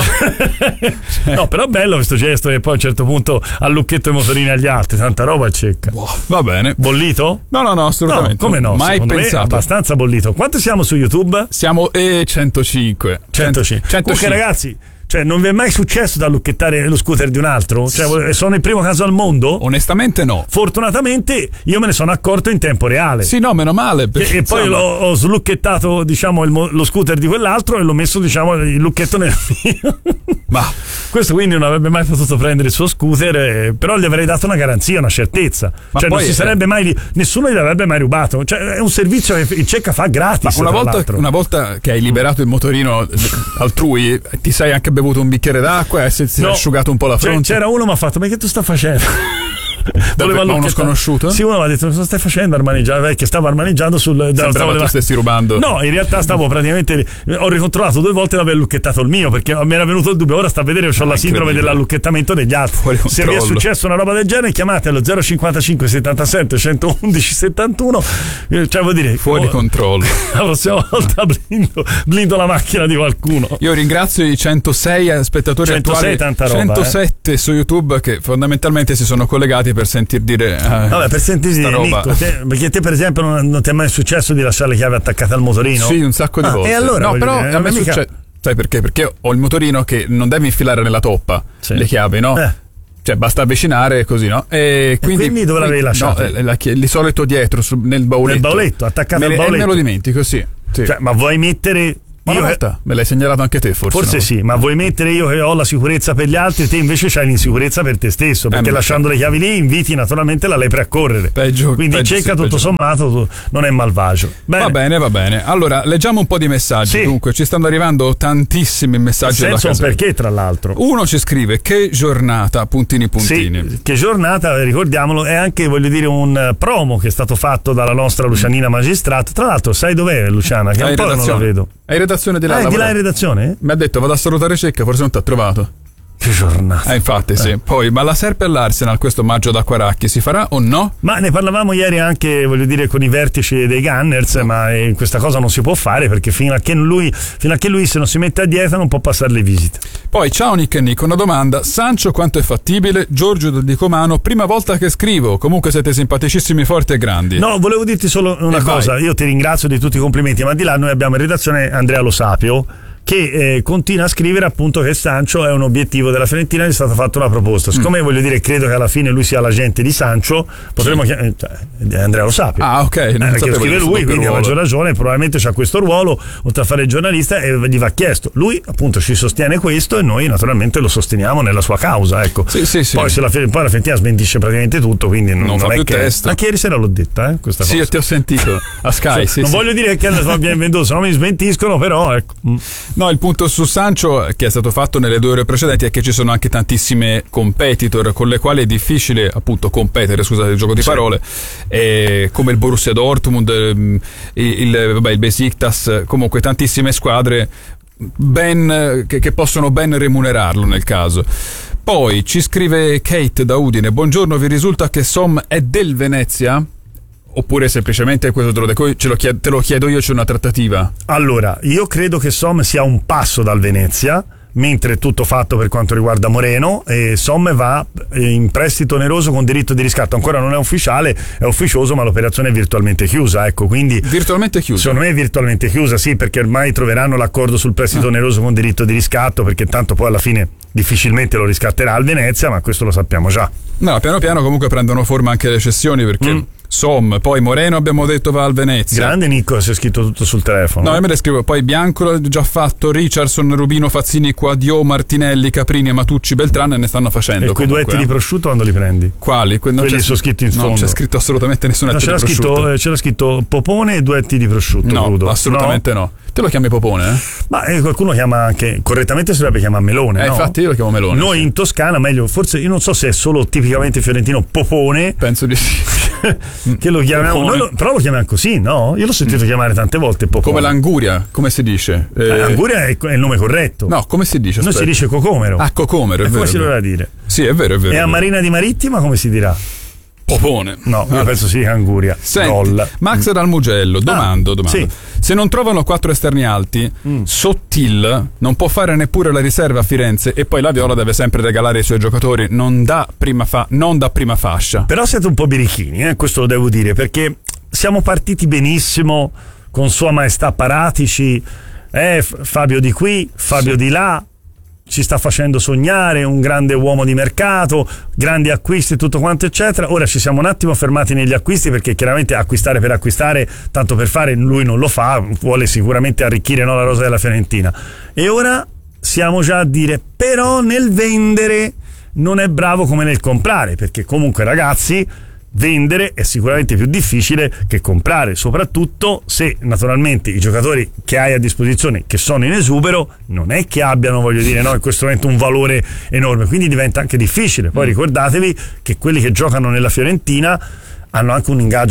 No, però bello questo gesto che poi a un certo punto allucchetto i motorini agli altri, tanta roba a cecca. Wow, va bene. Bollito? No, no, no, assolutamente. No, come no? Mai pensato. Abbastanza bollito. Quanto siamo su YouTube? Siamo e centocinque. centocinque. Comunque ragazzi, cioè, non vi è mai successo da lucchettare lo scooter di un altro? Cioè, sono il primo caso al mondo? Onestamente no. Fortunatamente io me ne sono accorto in tempo reale. Sì, no, meno male. Perché, e poi l'ho, ho slucchettato, diciamo, il, lo scooter di quell'altro e l'ho messo, diciamo, il lucchetto nel mio. Ma questo quindi non avrebbe mai potuto prendere il suo scooter, eh, però gli avrei dato una garanzia, una certezza. Ma cioè, non si sarebbe mai, nessuno gli avrebbe mai rubato. Cioè, è un servizio che il Cecca fa gratis. Ma una volta, una volta che hai liberato il motorino altrui, ti sei anche bevuto un bicchiere d'acqua e si è no, asciugato un po' la fronte. C'era uno mi ha fatto, ma che tu stai facendo? Voleva uno sconosciuto? Sì, uno mi ha detto cosa stai facendo armaneggiare? Che stavo armaneggiando sul sembrava tu stessi rubando. No, in realtà stavo praticamente ho ricontrollato due volte l'aver lucchettato il mio, perché mi era venuto il dubbio. Ora sta a vedere che ho la sindrome dell'allucchettamento degli altri. Se vi è successo una roba del genere, chiamate allo zero cinquantacinque settantasette centoundici settantuno, cioè vuol dire fuori oh, controllo. La prossima volta blindo, blindo la macchina di qualcuno. Io ringrazio i centosei spettatori centosei, attuali, tanta roba, centosette eh. su YouTube che fondamentalmente si sono collegati chiamati per sentir dire eh, vabbè, per sentir dire Nico, te, perché te per esempio non, non ti è mai successo di lasciare le chiavi attaccate al motorino? Sì, un sacco di ah, volte. E allora, no, però dire, a me mica... succede. Sai perché? Perché ho il motorino che non deve infilare nella toppa, sì. le chiavi, no? Eh. Cioè basta avvicinare così, no? E quindi, e quindi dove l'avevi lasciato? No, la, di solito dietro sul, nel bauletto. Nel bauletto, attaccato me, al bauletto. E me lo dimentico, sì. sì. Cioè, ma vuoi mettere... Ma una volta me l'hai segnalato anche te, forse. Forse no? sì, ma vuoi mettere io che ho la sicurezza per gli altri, te invece c'hai l'insicurezza per te stesso, perché eh, lasciando le chiavi lì inviti naturalmente la lepre a correre. Peggio, Quindi peggio, cerca sì, tutto peggio. sommato non è malvagio. Bene. Va bene, va bene. Allora, leggiamo un po' di messaggi. Sì. Dunque, ci stanno arrivando tantissimi messaggi della casa. Perché tra l'altro? Uno ci scrive: che giornata, puntini puntini. Sì, che giornata, ricordiamolo, è anche, voglio dire, un promo che è stato fatto dalla nostra Lucianina Magistrato. Tra l'altro, sai dov'è Luciana? Che un po' non la vedo. Hai redazione di là? Ah, di là in redazione? Mi ha detto vado a salutare Cecca, forse non ti ha trovato. Che giornata. Eh, infatti, eh. sì. Poi, ma la Serpe all'Arsenal questo maggio da Quaracchi si farà o no? Ma ne parlavamo ieri anche, voglio dire, con i vertici dei Gunners, ma eh, questa cosa non si può fare perché fino a che lui, fino a che lui se non si mette a dieta non può passare le visite. Poi, ciao Nick e Nick, una domanda. Sancho quanto è fattibile? Giorgio Di Comano, prima volta che scrivo. Comunque siete simpaticissimi, forti e grandi. No, volevo dirti solo una e cosa. Vai. Io ti ringrazio di tutti i complimenti, ma di là noi abbiamo in redazione Andrea Lo Sapio, che eh, continua a scrivere appunto che Sancho è un obiettivo della Fiorentina, gli è stata fatta una proposta. Siccome mm. voglio dire, credo che alla fine lui sia l'agente di Sancho, potremmo chiamare cioè, Andrea Lo Sapio. Ah, ok. Non eh, che scrive lui, quindi ha maggior ragione, probabilmente c'ha questo ruolo, oltre a fare il giornalista, e gli va chiesto. Lui appunto ci sostiene questo e noi naturalmente lo sosteniamo nella sua causa, ecco. Sì, sì, sì. Poi, se la, poi la Fiorentina smentisce praticamente tutto, quindi non, non, non fa è più che testo. Anche ieri sera l'ho detta, eh, questa sì, cosa. Sì, ti ho sentito a Sky. sì, non sì. voglio dire che va bien venduto, se no mi smentiscono, però ecco. No, il punto su Sancho che è stato fatto nelle due ore precedenti è che ci sono anche tantissime competitor con le quali è difficile appunto competere, scusate il gioco di parole, eh, come il Borussia Dortmund, il, il, vabbè, il Besiktas, comunque tantissime squadre ben, che, che possono ben remunerarlo nel caso. Poi ci scrive Kate da Udine: buongiorno, vi risulta che Som è del Venezia? Oppure semplicemente questo te lo, deco, ce lo chiedo, te lo chiedo io, c'è una trattativa? Allora, io credo che Som sia un passo dal Venezia, mentre è tutto fatto per quanto riguarda Moreno, e Som va in prestito oneroso con diritto di riscatto. Ancora non è ufficiale, è ufficioso, ma l'operazione è virtualmente chiusa, ecco, quindi virtualmente chiusa? Secondo me è virtualmente chiusa, sì, perché ormai troveranno l'accordo sul prestito ah. oneroso con diritto di riscatto, perché tanto poi alla fine difficilmente lo riscatterà al Venezia, ma questo lo sappiamo già. No, piano piano comunque prendono forma anche le cessioni, perché mm. Som, poi Moreno abbiamo detto va al Venezia. Grande Nico, si è scritto tutto sul telefono. No, io me le scrivo. Poi Bianco l'ho già fatto, Richardson, Rubino, Fazzini, Quadio, Martinelli, Caprini, Matucci, Beltrán, e ne stanno facendo. E quei duetti di prosciutto quando li prendi? Quali? Que- non Quelli c'è, sono scritti in fondo. Non c'è scritto assolutamente nessun no, etto di prosciutto. Scritto, eh, c'era scritto Popone e duetti di prosciutto no, crudo. assolutamente no. no. Te lo chiami Popone? Eh? Ma eh, qualcuno chiama anche, correttamente si dovrebbe chiamare Melone. Eh, no? Infatti io lo chiamo Melone. Noi sì. in Toscana, meglio, forse io non so se è solo tipicamente fiorentino Popone. Penso di sì. Che lo chiamiamo, noi lo, però lo chiamiamo così, no? Io l'ho sentito mm. chiamare tante volte Popone. Come l'anguria, come si dice? Eh, eh, anguria è, è il nome corretto. No, come si dice? Noi si dice cocomero. Ah, cocomero, è e vero. Come si doveva dire? Sì, è vero, è vero. E è a vero. Marina di Marittima come si dirà? Popone. No, io penso sì, Anguria. Senti, Gol. Max dal Mugello, domando, ah, domando. Sì. Se non trovano quattro esterni alti, mm. Sottil non può fare neppure la riserva a Firenze, e poi la Viola deve sempre regalare i suoi giocatori non da prima, fa- non da prima fascia. Però siete un po' birichini, eh? Questo lo devo dire, perché siamo partiti benissimo con Sua Maestà Paratici, eh, Fabio di qui, Fabio sì. di là, ci sta facendo sognare, un grande uomo di mercato, grandi acquisti e tutto quanto eccetera. Ora ci siamo un attimo fermati negli acquisti, perché chiaramente acquistare per acquistare, tanto per fare, lui non lo fa, vuole sicuramente arricchire, no, la rosa della Fiorentina. E ora siamo già a dire però nel vendere non è bravo come nel comprare, perché comunque ragazzi, vendere è sicuramente più difficile che comprare, soprattutto se naturalmente i giocatori che hai a disposizione, che sono in esubero, non è che abbiano, voglio dire, no, in questo momento un valore enorme, quindi diventa anche difficile. Poi ricordatevi che quelli che giocano nella Fiorentina hanno anche un ingaggio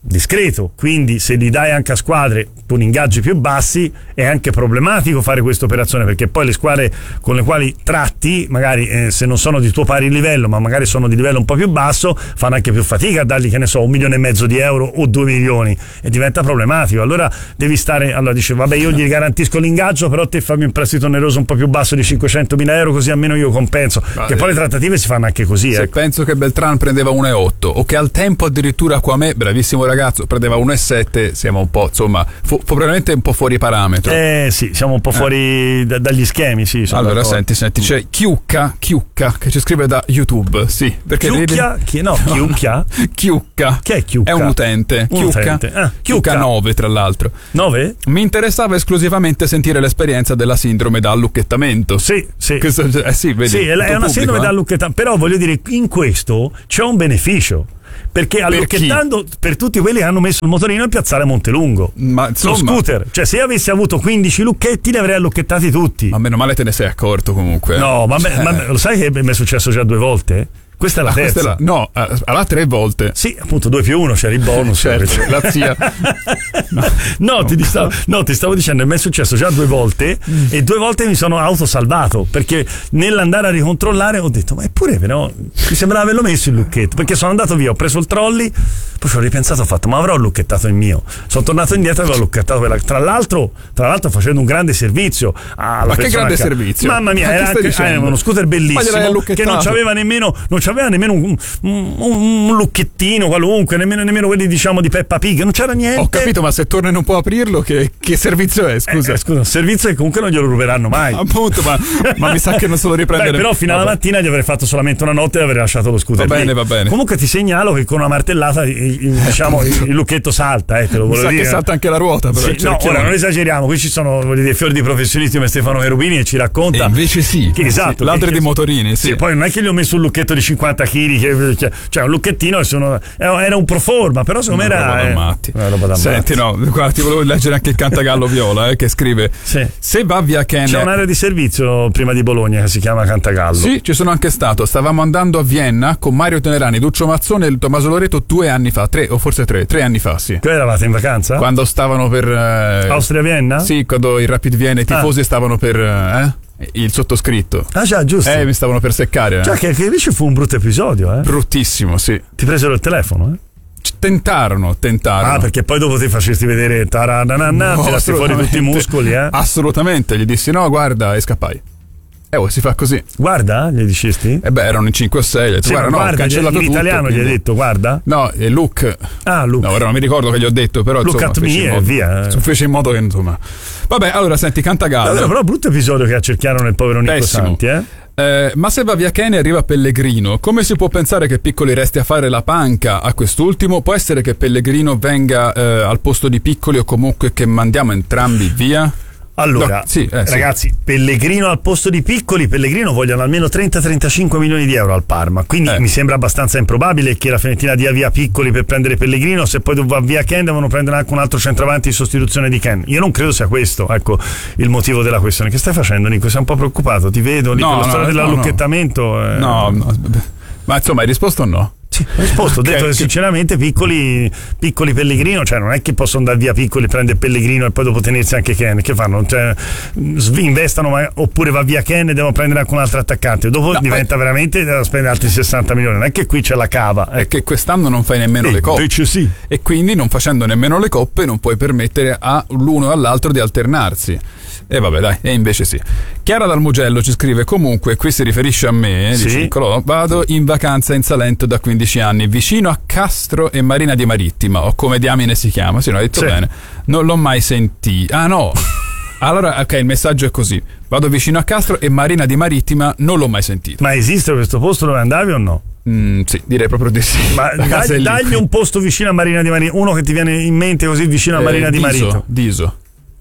discreto, quindi se li dai anche a squadre con ingaggi più bassi è anche problematico fare questa operazione, perché poi le squadre con le quali tratti magari eh, se non sono di tuo pari livello ma magari sono di livello un po' più basso fanno anche più fatica a dargli, che ne so, un milione e mezzo di euro o due milioni e diventa problematico. Allora devi stare, allora dice vabbè io gli garantisco l'ingaggio però te fammi un prestito oneroso un po' più basso di cinquecentomila euro così almeno io compenso, ma che poi le trattative si fanno anche così. Se ecco. penso che Beltran prendeva uno virgola otto o che al tempo addirittura qua me, bravissimo ragazzo, prendeva uno virgola sette, siamo un po', insomma, fu, fu probabilmente un po' fuori parametro. Eh sì, siamo un po' fuori eh. da, dagli schemi, sì. Allora d'accordo. senti, senti, c'è Chiucca, Chiucca che ci scrive da YouTube, sì, perché Chiucchia? Chi, no, Chiucchia? Chiucca. Che è Chiucca? È un utente. Un Chiucca. utente. Ah, Chiucca nove tra l'altro. nove? Mi interessava esclusivamente sentire l'esperienza della sindrome da allucchettamento. Sì, sì. Questo, eh sì, vedi, sì, è una pubblico, sindrome eh? da allucchettamento, però voglio dire, in questo c'è un beneficio. Perché all'occhettando per, per tutti quelli che hanno messo il motorino in piazzale Montelungo, ma insomma, lo scooter, cioè se io avessi avuto quindici lucchetti li avrei allucchettati tutti. Ma meno male te ne sei accorto comunque. No, ma, cioè... me, ma lo sai che mi è successo già due volte? Questa è la ah, terza. È la, no, allora tre volte. Sì, appunto due più uno, c'era il bonus. Certo, la zia. No, no, no, ti stavo, no, ti stavo dicendo, mi è successo già due volte mm. e due volte mi sono autosalvato perché nell'andare a ricontrollare ho detto, ma eppure però mi sembrava averlo messo il lucchetto, perché sono andato via, ho preso il trolley, poi ci ho ripensato, ho fatto, ma avrò lucchettato il mio. Sono tornato indietro e avevo lucchettato quella. Tra l'altro, tra l'altro facendo un grande servizio. Ma che grande che... servizio? Mamma mia, era anche, eh, uno scooter bellissimo che non c'aveva nemmeno, non c'aveva nemmeno un Un, un, un lucchettino qualunque, nemmeno, nemmeno quelli diciamo di Peppa Pig, non c'era niente. Ho capito, ma se torna e non può aprirlo, che, che servizio è? Scusa, eh, scusa, servizio che comunque non glielo ruberanno mai. Appunto, ma, ma mi sa che non se lo riprendere. Beh, però fino alla mattina gli avrei fatto solamente una notte e avrei lasciato lo scooter. Va bene, lì. va bene. Comunque ti segnalo che con una martellata diciamo il lucchetto salta, eh, te lo volevo mi sa dire. che salta anche la ruota, però. Sì, no, ora non esageriamo, qui ci sono dei fiori di professionisti come Stefano Cherubini e ci racconta. E invece sì, che, esatto, sì, ladri che, di motorini, sì. sì. Poi non è che gli ho messo un lucchetto di cinquanta chili, che, cioè, cioè un lucchettino sono, era un pro forma, però secondo me era roba da matti. Eh, roba da Senti, matti. no, guarda, ti volevo leggere anche il Cantagallo Viola eh, che scrive sì. Se va via Ken. C'è un'area di servizio prima di Bologna che si chiama Cantagallo. Sì, ci sono anche stato. Stavamo andando a Vienna con Mario Tenerani, Duccio Mazzone e Tommaso Loreto due anni fa, tre o forse tre, tre anni fa, sì. Che eravate in vacanza? Quando stavano per eh, Austria-Vienna? Sì, quando il Rapid Vienna i tifosi ah. stavano per eh, il sottoscritto. Ah già, giusto. Eh, mi stavano per seccare. Già, eh. che, che invece fu un brutto episodio, eh. Bruttissimo, sì. Ti presero il telefono, eh? Tentarono, tentarono. Ah, perché poi dopo ti facesti vedere taranana, no, tirasti fuori tutti i muscoli, eh? Assolutamente, gli dissi no, guarda, e scappai. Eh, oh, si fa così. Guarda, gli dicesti? Eh beh, erano in cinque o sei. Gli ho detto, sì, guarda, no, guarda, ho cancellato in tutto. italiano quindi... gli hai detto, guarda? No, è Luke. Ah, Luke. No, ora non mi ricordo che gli ho detto, però Look insomma, at me e modo, via. Eh. Fece in modo che, insomma. Vabbè, allora senti, Cantagallo. Allora, però brutto episodio che accerchiarono il povero Nico Pessimo. Santi, eh? Eh, ma se va via Ken e arriva Pellegrino, come si può pensare che Piccoli resti a fare la panca a quest'ultimo? Può essere che Pellegrino venga eh, al posto di Piccoli o comunque che mandiamo entrambi via? Allora, no, sì, eh, ragazzi, sì. Pellegrino al posto di Piccoli, Pellegrino vogliono almeno trenta trentacinque milioni di euro al Parma, quindi eh. mi sembra abbastanza improbabile che la Fiorentina dia via Piccoli per prendere Pellegrino, se poi va via Ken devono prendere anche un altro centravanti in sostituzione di Ken. Io non credo sia questo, ecco, il motivo della questione. Che stai facendo, Nico? Sei un po' preoccupato, ti vedo lì no, con la no, storia no, dell'allucchettamento. No, eh. no, no, ma insomma hai risposto o no? Sì, ho risposto, ho okay, detto che che... sinceramente piccoli, piccoli Pellegrino, cioè non è che possono andare via Piccoli, prendere Pellegrino e poi dopo tenersi anche Ken, che fanno? Cioè, investano ma, oppure va via Ken e devono prendere anche un altro attaccante, dopo no, diventa ma... veramente da spendere altri sessanta milioni, non è che qui c'è la cava. È che quest'anno non fai nemmeno eh, le coppe sì. e quindi non facendo nemmeno le coppe non puoi permettere all'uno e all'altro di alternarsi. E vabbè dai, e invece sì. Chiara dal Mugello ci scrive: comunque qui si riferisce a me, sì. Dice Nicolò, vado in vacanza in Salento da quindici anni vicino a Castro e Marina di Marittima, o come diamine si chiama, sì, no, hai detto sì. Bene, non l'ho mai sentito. Ah no, allora ok, il messaggio è così: vado vicino a Castro e Marina di Marittima, non l'ho mai sentito. Ma esiste questo posto dove andavi o no? Mm, sì, direi proprio di sì. Ma dai, dagli un posto vicino a Marina di Marittima, uno che ti viene in mente così vicino a Marina eh, di Diso, Marittima. Diso.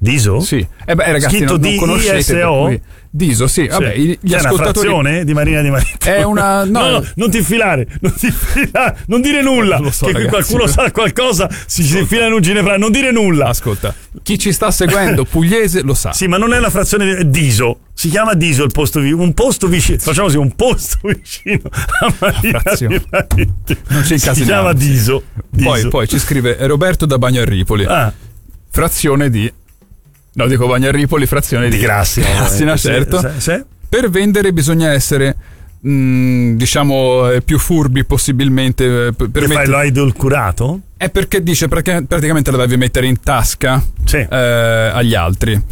Diso? Sì. Eh beh, ragazzi, Scritto non, non conoscete per cui- Diso, sì. Vabbè, Sì. gli C'è una ascoltatori frazione di Marina Di Marittima. È una no, no, no, non ti infilare, non ti infilare, non dire nulla. Lo so, che qui ragazzi. qualcuno sa qualcosa, si, si infila in un ginepraio, non dire nulla. Ascolta, chi ci sta seguendo pugliese lo sa. Sì, ma non è una frazione di è Diso. Si chiama Diso il posto vi- un posto vicino. Facciamo così, un posto vicino a Marina Frazione. Di Marittima. Non ci Si incasiniamo. chiama Diso. Diso. Poi, poi ci scrive Roberto da Bagno a Ripoli. Ah. Frazione di No, dico Bagno a Ripoli, frazione di, Di Grassia. Grassina, Sì, certo. sì, sì. Per vendere bisogna essere mh, diciamo eh, più furbi possibilmente eh, per Che fai, mettere- lo hai edulcurato? È perché dice pratica- praticamente la devi mettere in tasca Sì. eh, agli altri.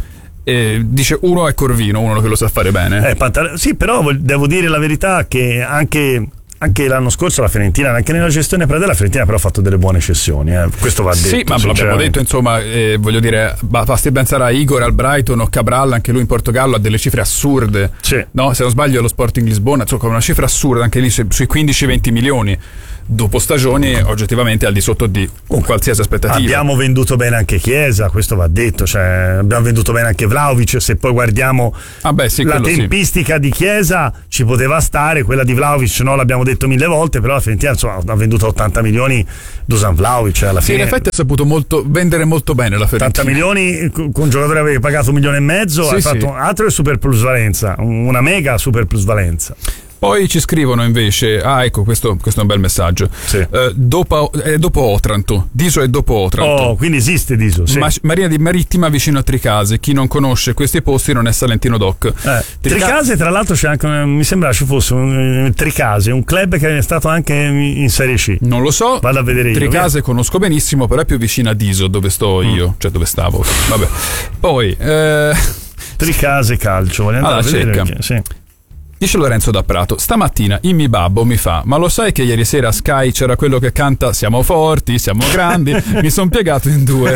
E dice uno è Corvino, uno che lo sa fare bene. Eh, Pantale- sì, però vol- devo dire la verità che anche, anche l'anno scorso la Fiorentina, anche nella gestione Pradella, la Fiorentina però ha fatto delle buone cessioni. Eh. Questo va detto. Sì, ma l'abbiamo sinceramente. detto, insomma, eh, voglio dire, ba- basti pensare a Igor al Brighton o Cabral, anche lui in Portogallo ha delle cifre assurde. Sì. No, se non sbaglio lo Sporting Lisbona, insomma, una cifra assurda, anche lì su- sui quindici venti milioni. Dopo stagioni oggettivamente al di sotto di un qualsiasi aspettativa. Abbiamo venduto bene anche Chiesa, questo va detto, cioè, abbiamo venduto bene anche Vlahovic. Se poi guardiamo Ah beh, sì, la quello sì. tempistica di Chiesa ci poteva stare, quella di Vlahovic no, l'abbiamo detto mille volte, però la Fiorentina insomma, ha venduto ottanta milioni Dusan Vlahovic alla Sì, fine. in effetti ha saputo molto, vendere molto bene la ottanta Fiorentina. milioni con con un giocatore avevi pagato un milione e mezzo, Sì, hai sì. fatto altro che super plusvalenza, una mega super plusvalenza. Poi ci scrivono invece, ah ecco questo, questo è un bel messaggio, Sì. Eh, dopo, è dopo Otranto, Diso è dopo Otranto. Oh, quindi esiste Diso, sì. Ma- Marina di Marittima vicino a Tricase, chi non conosce questi posti non è Salentino Doc. Eh, Trica- Tricase tra l'altro c'è anche un- mi sembra ci fosse un eh, Tricase, un club che è stato anche in Serie C. Non lo so, Vado a vedere io. Tricase conosco benissimo, però è più vicino a Diso dove sto io, Mm. cioè dove stavo. Vabbè. Poi eh, Tricase calcio, voglio andare Allora, a vedere cerca. perché- sì. dice Lorenzo da Prato, stamattina il mio babbo mi fa, ma lo sai che ieri sera a Sky c'era quello che canta siamo forti, siamo grandi, mi son piegato in due.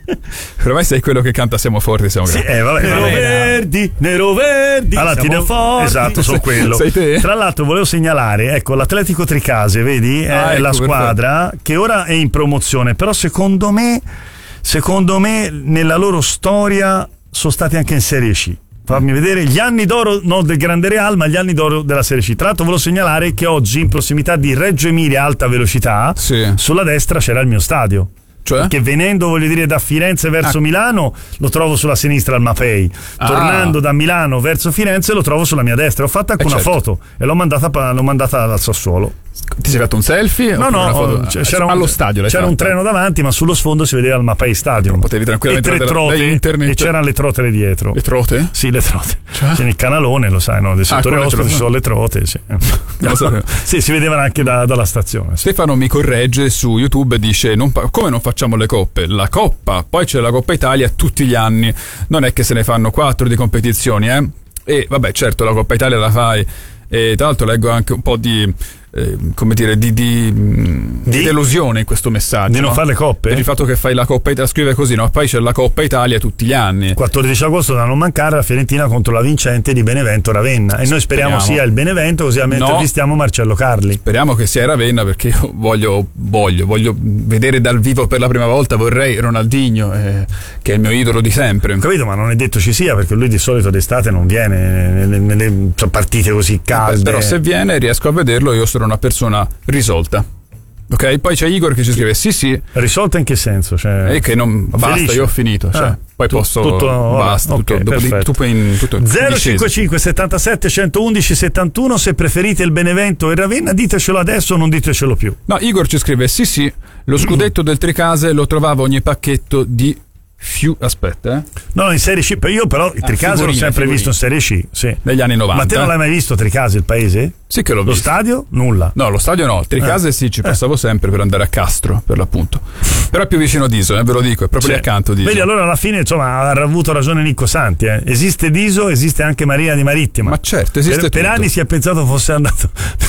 Però mai sei quello che canta siamo forti, siamo Sì, grandi. eh, vabbè, nero vabbè. verdi, nero verdi. Allora, siamo ti devo- forti. Esatto, sono quello. Sei te? Tra l'altro volevo segnalare, ecco, l'Atletico Tricase, vedi? È Ah, ecco, la squadra che ora è in promozione, però secondo me secondo me nella loro storia sono stati anche in Serie C. Fammi vedere gli anni d'oro non del Grande Real, ma gli anni d'oro della Serie C. Tra l'altro volevo segnalare che oggi in prossimità di Reggio Emilia alta velocità, Sì. sulla destra c'era il mio stadio. Cioè? Che venendo, voglio dire, da Firenze verso Ah. Milano lo trovo sulla sinistra al Mapei. Ah. Tornando da Milano verso Firenze lo trovo sulla mia destra. Ho fatto anche Eh, una certo. foto e l'ho mandata, pa- l'ho mandata al Sassuolo. Ti sei fatto un selfie? No, Oppure no, una foto- oh, c- c'era un, allo stadio l'hai c'era un fatta? treno davanti, ma sullo sfondo si vedeva il Mapei Stadium. Potevi tranquillamente e tre vedere da trote, internet. e c'erano le trote dietro. Le trote? Sì, le trote. Cioè? C'è il canalone, lo sai, no? Del settore con le ospiti trote. ci sono le trote. Sì, Non lo sapevo. sì si vedevano anche da- dalla stazione. Sì. Stefano mi corregge su YouTube e dice non pa- come non facciamo le coppe? La Coppa, poi c'è la Coppa Italia tutti gli anni, non è che se ne fanno quattro di competizioni, eh? E vabbè, certo, la Coppa Italia la fai, e tra l'altro leggo anche un po' di eh, come dire di, di, mh, di Di? delusione in questo messaggio, Di non no? fare le coppe? Per il fatto che fai la Coppa Italia, scrive così, no? Poi c'è la Coppa Italia tutti gli anni. quattordici agosto da non mancare la Fiorentina contro la vincente di Benevento Ravenna, e noi speriamo, Speriamo. sia il Benevento, così almeno No. intervistiamo Marcello Carli. Speriamo che sia Ravenna, perché io voglio, voglio, voglio vedere dal vivo per la prima volta, vorrei Ronaldinho, eh, che è il mio idolo di sempre. Ho capito, ma non è detto ci sia, perché lui di solito d'estate non viene nelle, nelle partite così calde. Però se viene e riesco a vederlo, io sono una persona risolta. Ok? Poi c'è Igor che ci scrive sì sì, Risolta in che senso? Cioè, e che non basta, felice? io ho finito, cioè, Ah, poi tu- posso tutto, vabbè, basta, tutto, ok, dopo di, perfetto. tu puoi in, tutto in zero discesa. cinquantacinque settantasette centoudici settantuno, se preferite il Benevento e il Ravenna ditecelo adesso o non ditecelo più. No, Igor ci scrive sì sì, lo scudetto del Tricase lo trovavo ogni pacchetto di fiu aspetta, eh. No, in Serie C, io però il Ah, Tricase l'ho figurine, sempre figurine. visto in Serie C, sì. Negli anni novanta. Ma te non l'hai mai visto Tricase, il paese? Sì che l'ho Lo visto. stadio? Nulla. No, lo stadio no, Tricase Eh. sì, ci passavo sempre per andare a Castro, per l'appunto. Però è più vicino a Diso, eh, ve lo dico, è proprio Sì. lì accanto Diso. Vedi, allora alla fine insomma ha avuto ragione Nicco Santi, eh. Esiste Diso, esiste anche Marina di Marittima. Ma certo, esiste per, per tutto. anni si è pensato fosse andato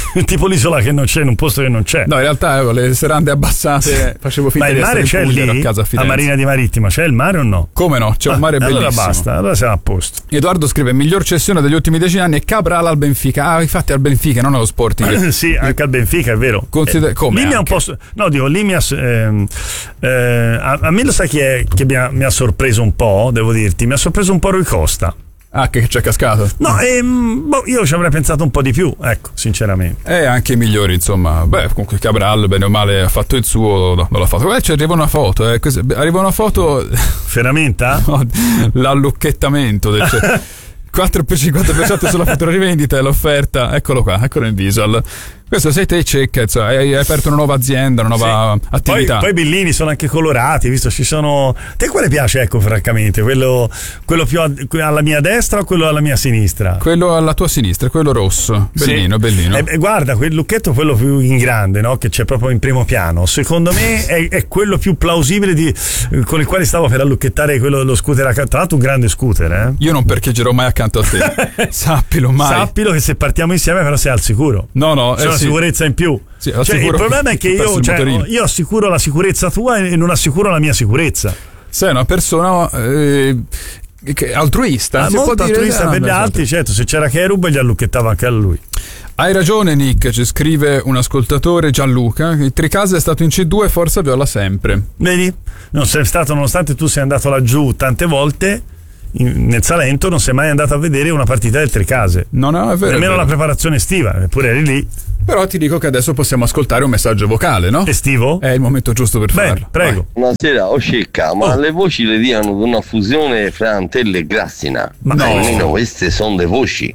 tipo l'isola che non c'è in un posto che non c'è. No, in realtà eh, le serrande abbassate facevo finta ma di il mare essere c'è in Puglia, lì a casa a a Firenze. Marina di Marittima c'è il mare o no? Come no? C'è un mare ah, bellissimo. Allora basta, allora siamo a posto. Edoardo scrive: miglior cessione degli ultimi dieci anni è Cabral al Benfica. Ah, infatti al Benfica, non allo Sporting. Sì, anche al Benfica, è vero. Consider- eh, come? Lì mi ha un po'. No, dico, lì mi ha. Ehm, eh, a, a me lo sai chi è che mi ha, mi ha sorpreso un po', devo dirti, mi ha sorpreso un po' Rui Costa. Ah, che c'è cascato? No, ehm, boh, io ci avrei pensato un po' di più, ecco, sinceramente. E anche i migliori, insomma. Beh, comunque Cabral, bene o male, ha fatto il suo, no, non l'ha fatto. Eh, ci arriva una foto, eh. Arriva una foto. Ferramenta? No, l'allucchettamento del. Cioè, quattro per cinquanta per cento sulla futura rivendita e l'offerta, eccolo qua, eccolo in visual. Questo sei te cecca, insomma, hai aperto una nuova azienda, una nuova sì. attività. Poi, poi i billini sono anche colorati, visto ci sono. Te quale piace, ecco, francamente? Quello, quello più a, alla mia destra o quello alla mia sinistra? Quello alla tua sinistra, quello rosso. Bellino, sì. bellino. E, guarda, quel lucchetto, quello più in grande, no? Che c'è proprio in primo piano. Secondo me è, è quello più plausibile di, con il quale stavo per allucchettare quello dello scooter. Tra l'altro un grande scooter, eh? Io non parcheggerò mai accanto a te. Sappilo mai. Sappilo che se partiamo insieme però sei al sicuro. No, no, c'è eh, una sì. sicurezza in più. Sì, cioè, il problema è che io, cioè, io assicuro la sicurezza tua e non assicuro la mia sicurezza. Sei una persona eh, altruista, ah, molto dire, altruista per gli altri, certo. Se c'era Cherub gli allucchettava anche a lui. Hai ragione Nick, ci scrive un ascoltatore, Gianluca. Il Tricase è stato in C due, Forza Viola sempre. Vedi? Non sei stato, nonostante tu sei andato laggiù tante volte in, nel Salento, non sei mai andato a vedere una partita del Tricase. No, no, è vero. Nemmeno è vero. la preparazione estiva, eppure eri lì. Però ti dico che adesso possiamo ascoltare un messaggio vocale, no? Estivo? È il momento giusto per Beh, farlo. Prego. Buonasera, oh Cecca, ma oh. le voci le diano di una fusione fra Antella e Grassina. Ma no. no. Queste sono le voci.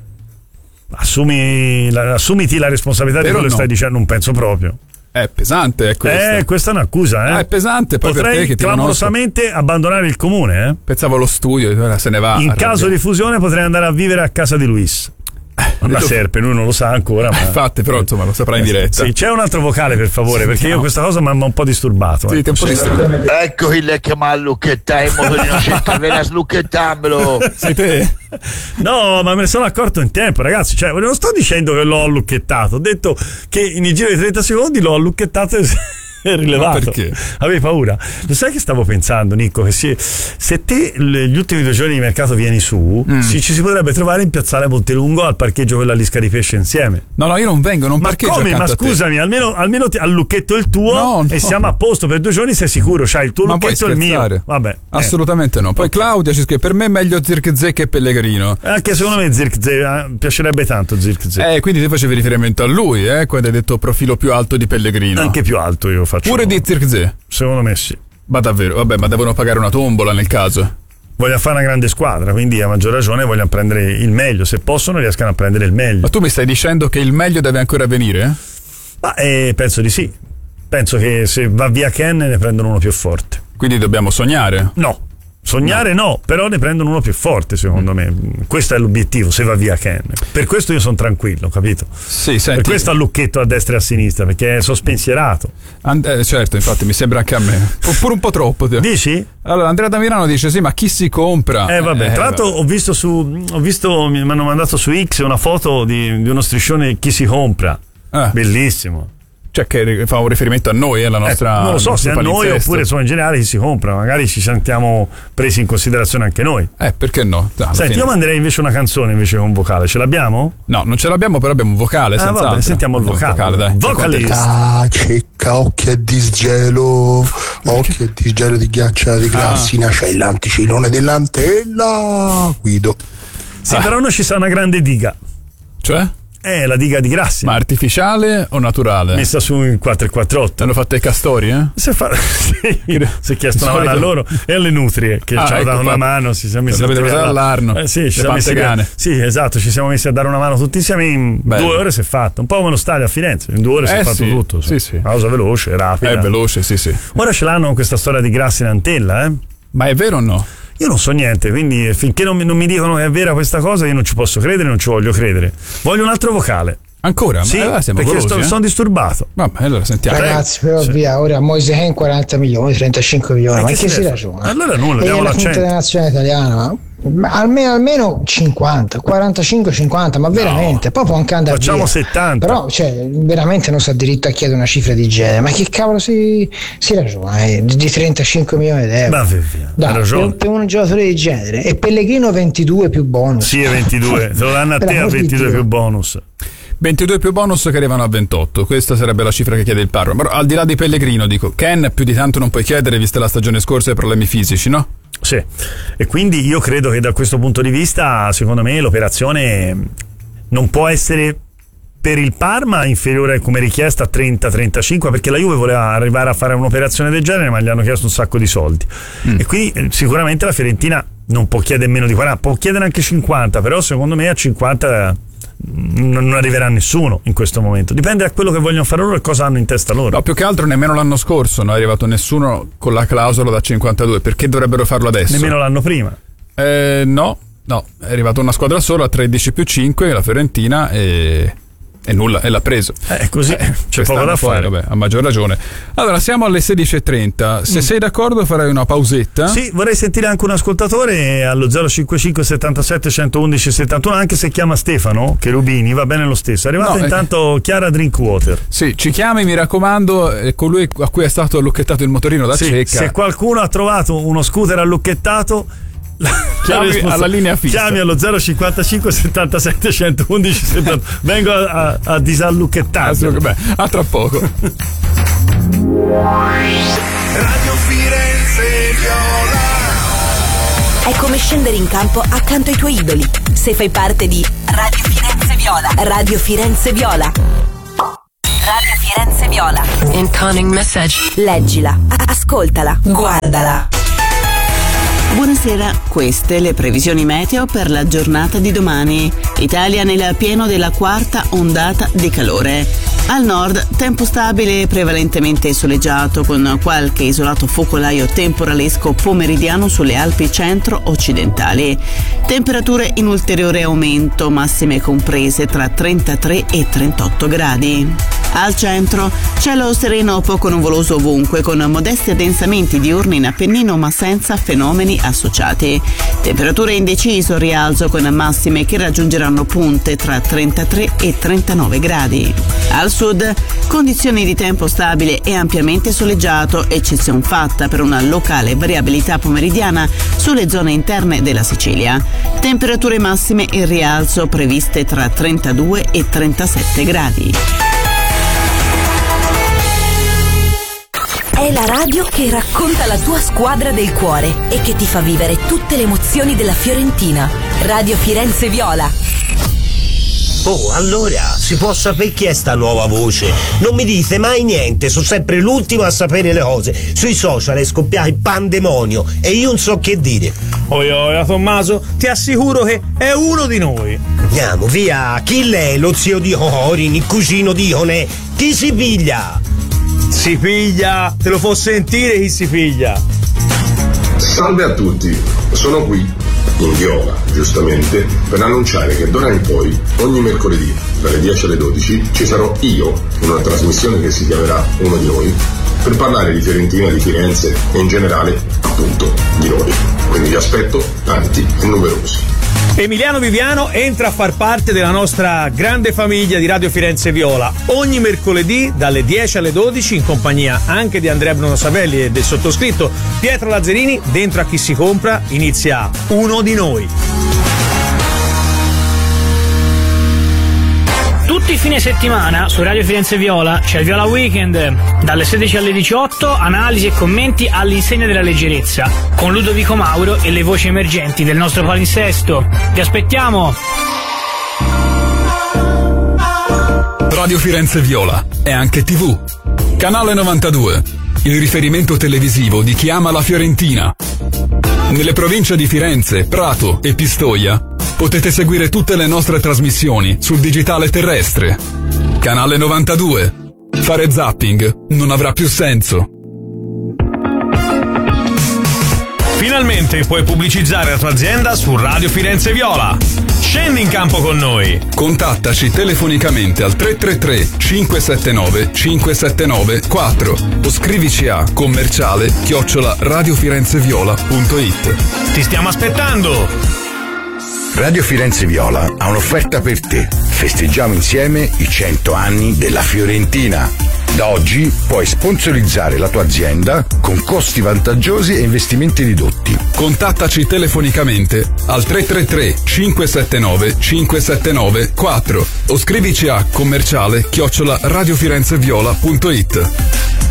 Assumi la, assumiti la responsabilità Però di quello che no. stai dicendo, non penso proprio. È pesante, è questa. Eh, questa è un'accusa, eh. Ah, è pesante, poi potrei per te che ti clamorosamente conosco. abbandonare il comune, eh. Pensavo allo studio, se ne va. In caso di fusione potrei andare a vivere a casa di Luis. La Serpe, lui non lo sa ancora. Ma... Infatti, però insomma lo saprà in diretta. Sì, c'è un altro vocale per favore, perché io questa cosa mi ha un po' disturbato. Sì, eh. un po' disturbato. Ecco il che mi ha lucchettato, in modo di non cercare, vieni a slucchettarmelo. Sei te? No, ma me ne sono accorto in tempo, ragazzi. Cioè, non sto dicendo che l'ho allucchettato, ho detto che nel giro di trenta secondi l'ho allucchettato e rilevato. Ma perché? Avevi paura? Lo sai che stavo pensando, Nico? Che se, se te gli ultimi due giorni di mercato vieni su, mm. si, ci si potrebbe trovare in piazzale Montelungo al parcheggio con la Lisca di Pesce insieme. No, no, io non vengo, non ma parcheggio. Come? Ma scusami, almeno, almeno ti allucchetto il tuo no, e no. siamo a posto per due giorni, sei sicuro? C'hai il tuo ma lucchetto e il mio. Vabbè. Assolutamente eh. no. Poi Claudia ci scrive: per me è meglio Zirkzee che Pellegrino. Anche secondo me Zirkzee eh, piacerebbe tanto Zirkzee. Eh, quindi ti facevi riferimento a lui, eh, quando hai detto profilo più alto di Pellegrino. Anche più alto io faccio. Pure di Zirkzee. Secondo me sì. Ma davvero? Vabbè, ma devono pagare una tombola nel caso. Vogliono fare una grande squadra, quindi a maggior ragione vogliono prendere il meglio. Se possono riescano a prendere il meglio. Ma tu mi stai dicendo che il meglio deve ancora venire? Eh? Ma eh, penso di sì. Penso che se va via Ken ne prendono uno più forte. Quindi dobbiamo sognare? No. Sognare no. no, però ne prendono uno più forte secondo me. Questo è l'obiettivo, se va via Ken. Per questo io sono tranquillo, capito? Sì, senti. Per questo allucchetto a destra e a sinistra, perché sono spensierato. And- eh, certo, infatti mi sembra anche a me. Pure un po' troppo. Te. Dici? Allora Andrea da Milano dice sì, ma chi si compra? Eh vabbè, eh, tra l'altro ho visto su ho visto, mi hanno mandato su X una foto di, di uno striscione chi si compra. Eh. Bellissimo. Cioè che fa un riferimento a noi, alla nostra. Eh, non lo so se a noi oppure insomma in generale chi si compra, magari ci sentiamo presi in considerazione anche noi. Eh, perché no? Alla Senti, fine. io manderei invece una canzone invece con un vocale, ce l'abbiamo? No, non ce l'abbiamo, però abbiamo un vocale. Ah, vabbè, sentiamo il vocale. vocale dai. Vocalista. Cecca, occhi a disgelo, occhi a disgelo di ghiaccia di Grassina, ah. C'è l'anticiclone dell'Antella. Guido. Sì, ah. però non ci sa una grande diga. Cioè? Eh, la diga di Grassi. Ma artificiale o naturale? Messa su in quattro quattro otto. Hanno fatto i castori, eh? Si fa... sì. Si è chiesto una mano a loro e alle nutrie che ah, ci hanno ecco, dato una mano. Si siamo messi a dare all'arno. Eh, sì, ci siamo messi a... sì, esatto. Ci siamo messi a dare una mano tutti insieme. In Bello. due ore si è fatto. Un po' come lo stadio a Firenze. In due ore eh, si è fatto sì. tutto. Sì, sì. Una cosa veloce, rapida. È veloce, sì, sì. Ora ce l'hanno con questa storia di Grassi in Antella, eh? Ma è vero o no? Io non so niente, quindi finché non mi, non mi dicono che è vera questa cosa, io non ci posso credere, non ci voglio credere. Voglio un altro vocale. Ancora? Sì, Ma perché veloci, sto, eh? sono disturbato. Vabbè, allora sentiamo. Ragazzi, però sì. via, ora Moise Ken quaranta milioni, trentacinque milioni, ma, ma che si ragiona? Allora nulla, e diamo la l'accento. quinta della nazionale italiana, ma almeno, almeno cinquanta, quarantacinque cinquanta, ma veramente, no, poi può anche andare facciamo via. settanta. Però cioè, veramente non sa diritto a chiedere una cifra di genere, ma che cavolo si, si ragiona eh? di trentacinque milioni di euro? Ma via, dai, per, per un giocatore di genere. E Pellegrino ventidue più bonus. Sì, è ventidue, te lo danno a te a ventidue più bonus. ventidue più bonus che arrivano a ventotto, questa sarebbe la cifra che chiede il Parma. Però al di là di Pellegrino, dico, Ken più di tanto non puoi chiedere vista la stagione scorsa e i problemi fisici, no? Sì, e quindi io credo che da questo punto di vista, secondo me, l'operazione non può essere per il Parma inferiore come richiesta a trenta trentacinque, perché la Juve voleva arrivare a fare un'operazione del genere, ma gli hanno chiesto un sacco di soldi. Mm. E quindi sicuramente la Fiorentina non può chiedere meno di quaranta, può chiedere anche cinquanta, però secondo me a cinquanta non arriverà nessuno in questo momento. Dipende da quello che vogliono fare loro e cosa hanno in testa loro. No, più che altro nemmeno l'anno scorso non è arrivato nessuno con la clausola da cinquantadue. Perché dovrebbero farlo adesso? Nemmeno l'anno prima? Eh, no, no, è arrivata una squadra sola, tredici più cinque, la Fiorentina, e... e nulla, e l'ha preso. È così, eh, c'è poco da fare. Vabbè, a maggior ragione. Allora, siamo alle sedici e trenta. Se mm. sei d'accordo farei una pausetta. Sì, vorrei sentire anche un ascoltatore allo zero cinquantacinque settantasette centoudici settantuno, anche se chiama Stefano Cherubini, va bene lo stesso. È arrivata no, intanto eh... Chiara Drinkwater. Sì, ci chiami, mi raccomando, è colui a cui è stato allucchettato il motorino da sì, cecca. Se qualcuno ha trovato uno scooter allucchettato, chiami alla linea fissa. Chiami allo zero cinquantacinque settantasette centoudici settantuno. Vengo a, a, a disallucchettare. Beh, a tra poco. Radio Firenze Viola. È come scendere in campo accanto ai tuoi idoli. Se fai parte di Radio Firenze Viola. Radio Firenze Viola. Radio Firenze Viola. Incoming message. Leggila, ascoltala, guardala. Buonasera, queste le previsioni meteo per la giornata di domani. Italia nel pieno della quarta ondata di calore. Al nord tempo stabile e prevalentemente soleggiato, con qualche isolato focolaio temporalesco pomeridiano sulle Alpi centro-occidentali. Temperature in ulteriore aumento, massime comprese tra trentatré e trentotto gradi. Al centro cielo sereno poco nuvoloso ovunque, con modesti addensamenti diurni in Appennino ma senza fenomeni associati. Temperature in deciso rialzo, con massime che raggiungeranno punte tra trentatré e trentanove gradi. Al sud condizioni di tempo stabile e ampiamente soleggiato, eccezion fatta per una locale variabilità pomeridiana sulle zone interne della Sicilia. Temperature massime in rialzo previste tra trentadue e trentasette gradi. È la radio che racconta la tua squadra del cuore e che ti fa vivere tutte le emozioni della Fiorentina. Radio Firenze Viola. Oh, allora, si può sapere chi è sta nuova voce? Non mi dite mai niente, sono sempre l'ultimo a sapere le cose. Sui social è scoppiato il pandemonio e io non so che dire. Oi, oi, Tommaso, ti assicuro che è uno di noi. Andiamo, via, chi l'è? Lo zio di Orin, il cugino di Onè? Chi si piglia? Si piglia, te lo può sentire chi si piglia. Salve a tutti, sono qui, in Viola, giustamente, per annunciare che d'ora in poi, ogni mercoledì, dalle dieci alle dodici, ci sarò io, in una trasmissione che si chiamerà Uno di Noi, per parlare di Fiorentina, di Firenze e in generale, appunto, di noi. Quindi vi aspetto tanti e numerosi. Emiliano Viviano entra a far parte della nostra grande famiglia di Radio Firenze Viola ogni mercoledì dalle dieci alle dodici, in compagnia anche di Andrea Bruno Savelli e del sottoscritto Pietro Lazzarini. Dentro a Chi si compra inizia Uno di Noi. Tutti i fine settimana su Radio Firenze Viola c'è il Viola Weekend, dalle sedici alle diciotto, analisi e commenti all'insegna della leggerezza, con Ludovico Mauro e le voci emergenti del nostro palinsesto. Vi aspettiamo! Radio Firenze Viola è anche tivù. Canale novantadue, il riferimento televisivo di chi ama la Fiorentina. Nelle province di Firenze, Prato e Pistoia potete seguire tutte le nostre trasmissioni sul digitale terrestre. Canale novantadue. Fare zapping non avrà più senso. Finalmente puoi pubblicizzare la tua azienda su Radio Firenze Viola. Scendi in campo con noi. Contattaci telefonicamente al tre tre tre cinque sette nove cinque sette nove quattro o scrivici a commerciale chiocciola radiofirenzeviola punto it. Ti stiamo aspettando. Radio Firenze Viola ha un'offerta per te. Festeggiamo insieme i cento anni della Fiorentina. Da oggi puoi sponsorizzare la tua azienda con costi vantaggiosi e investimenti ridotti. Contattaci telefonicamente al tre tre tre cinque sette nove cinque sette nove quattro o scrivici a commerciale chiocciola radiofirenzeviola punto it.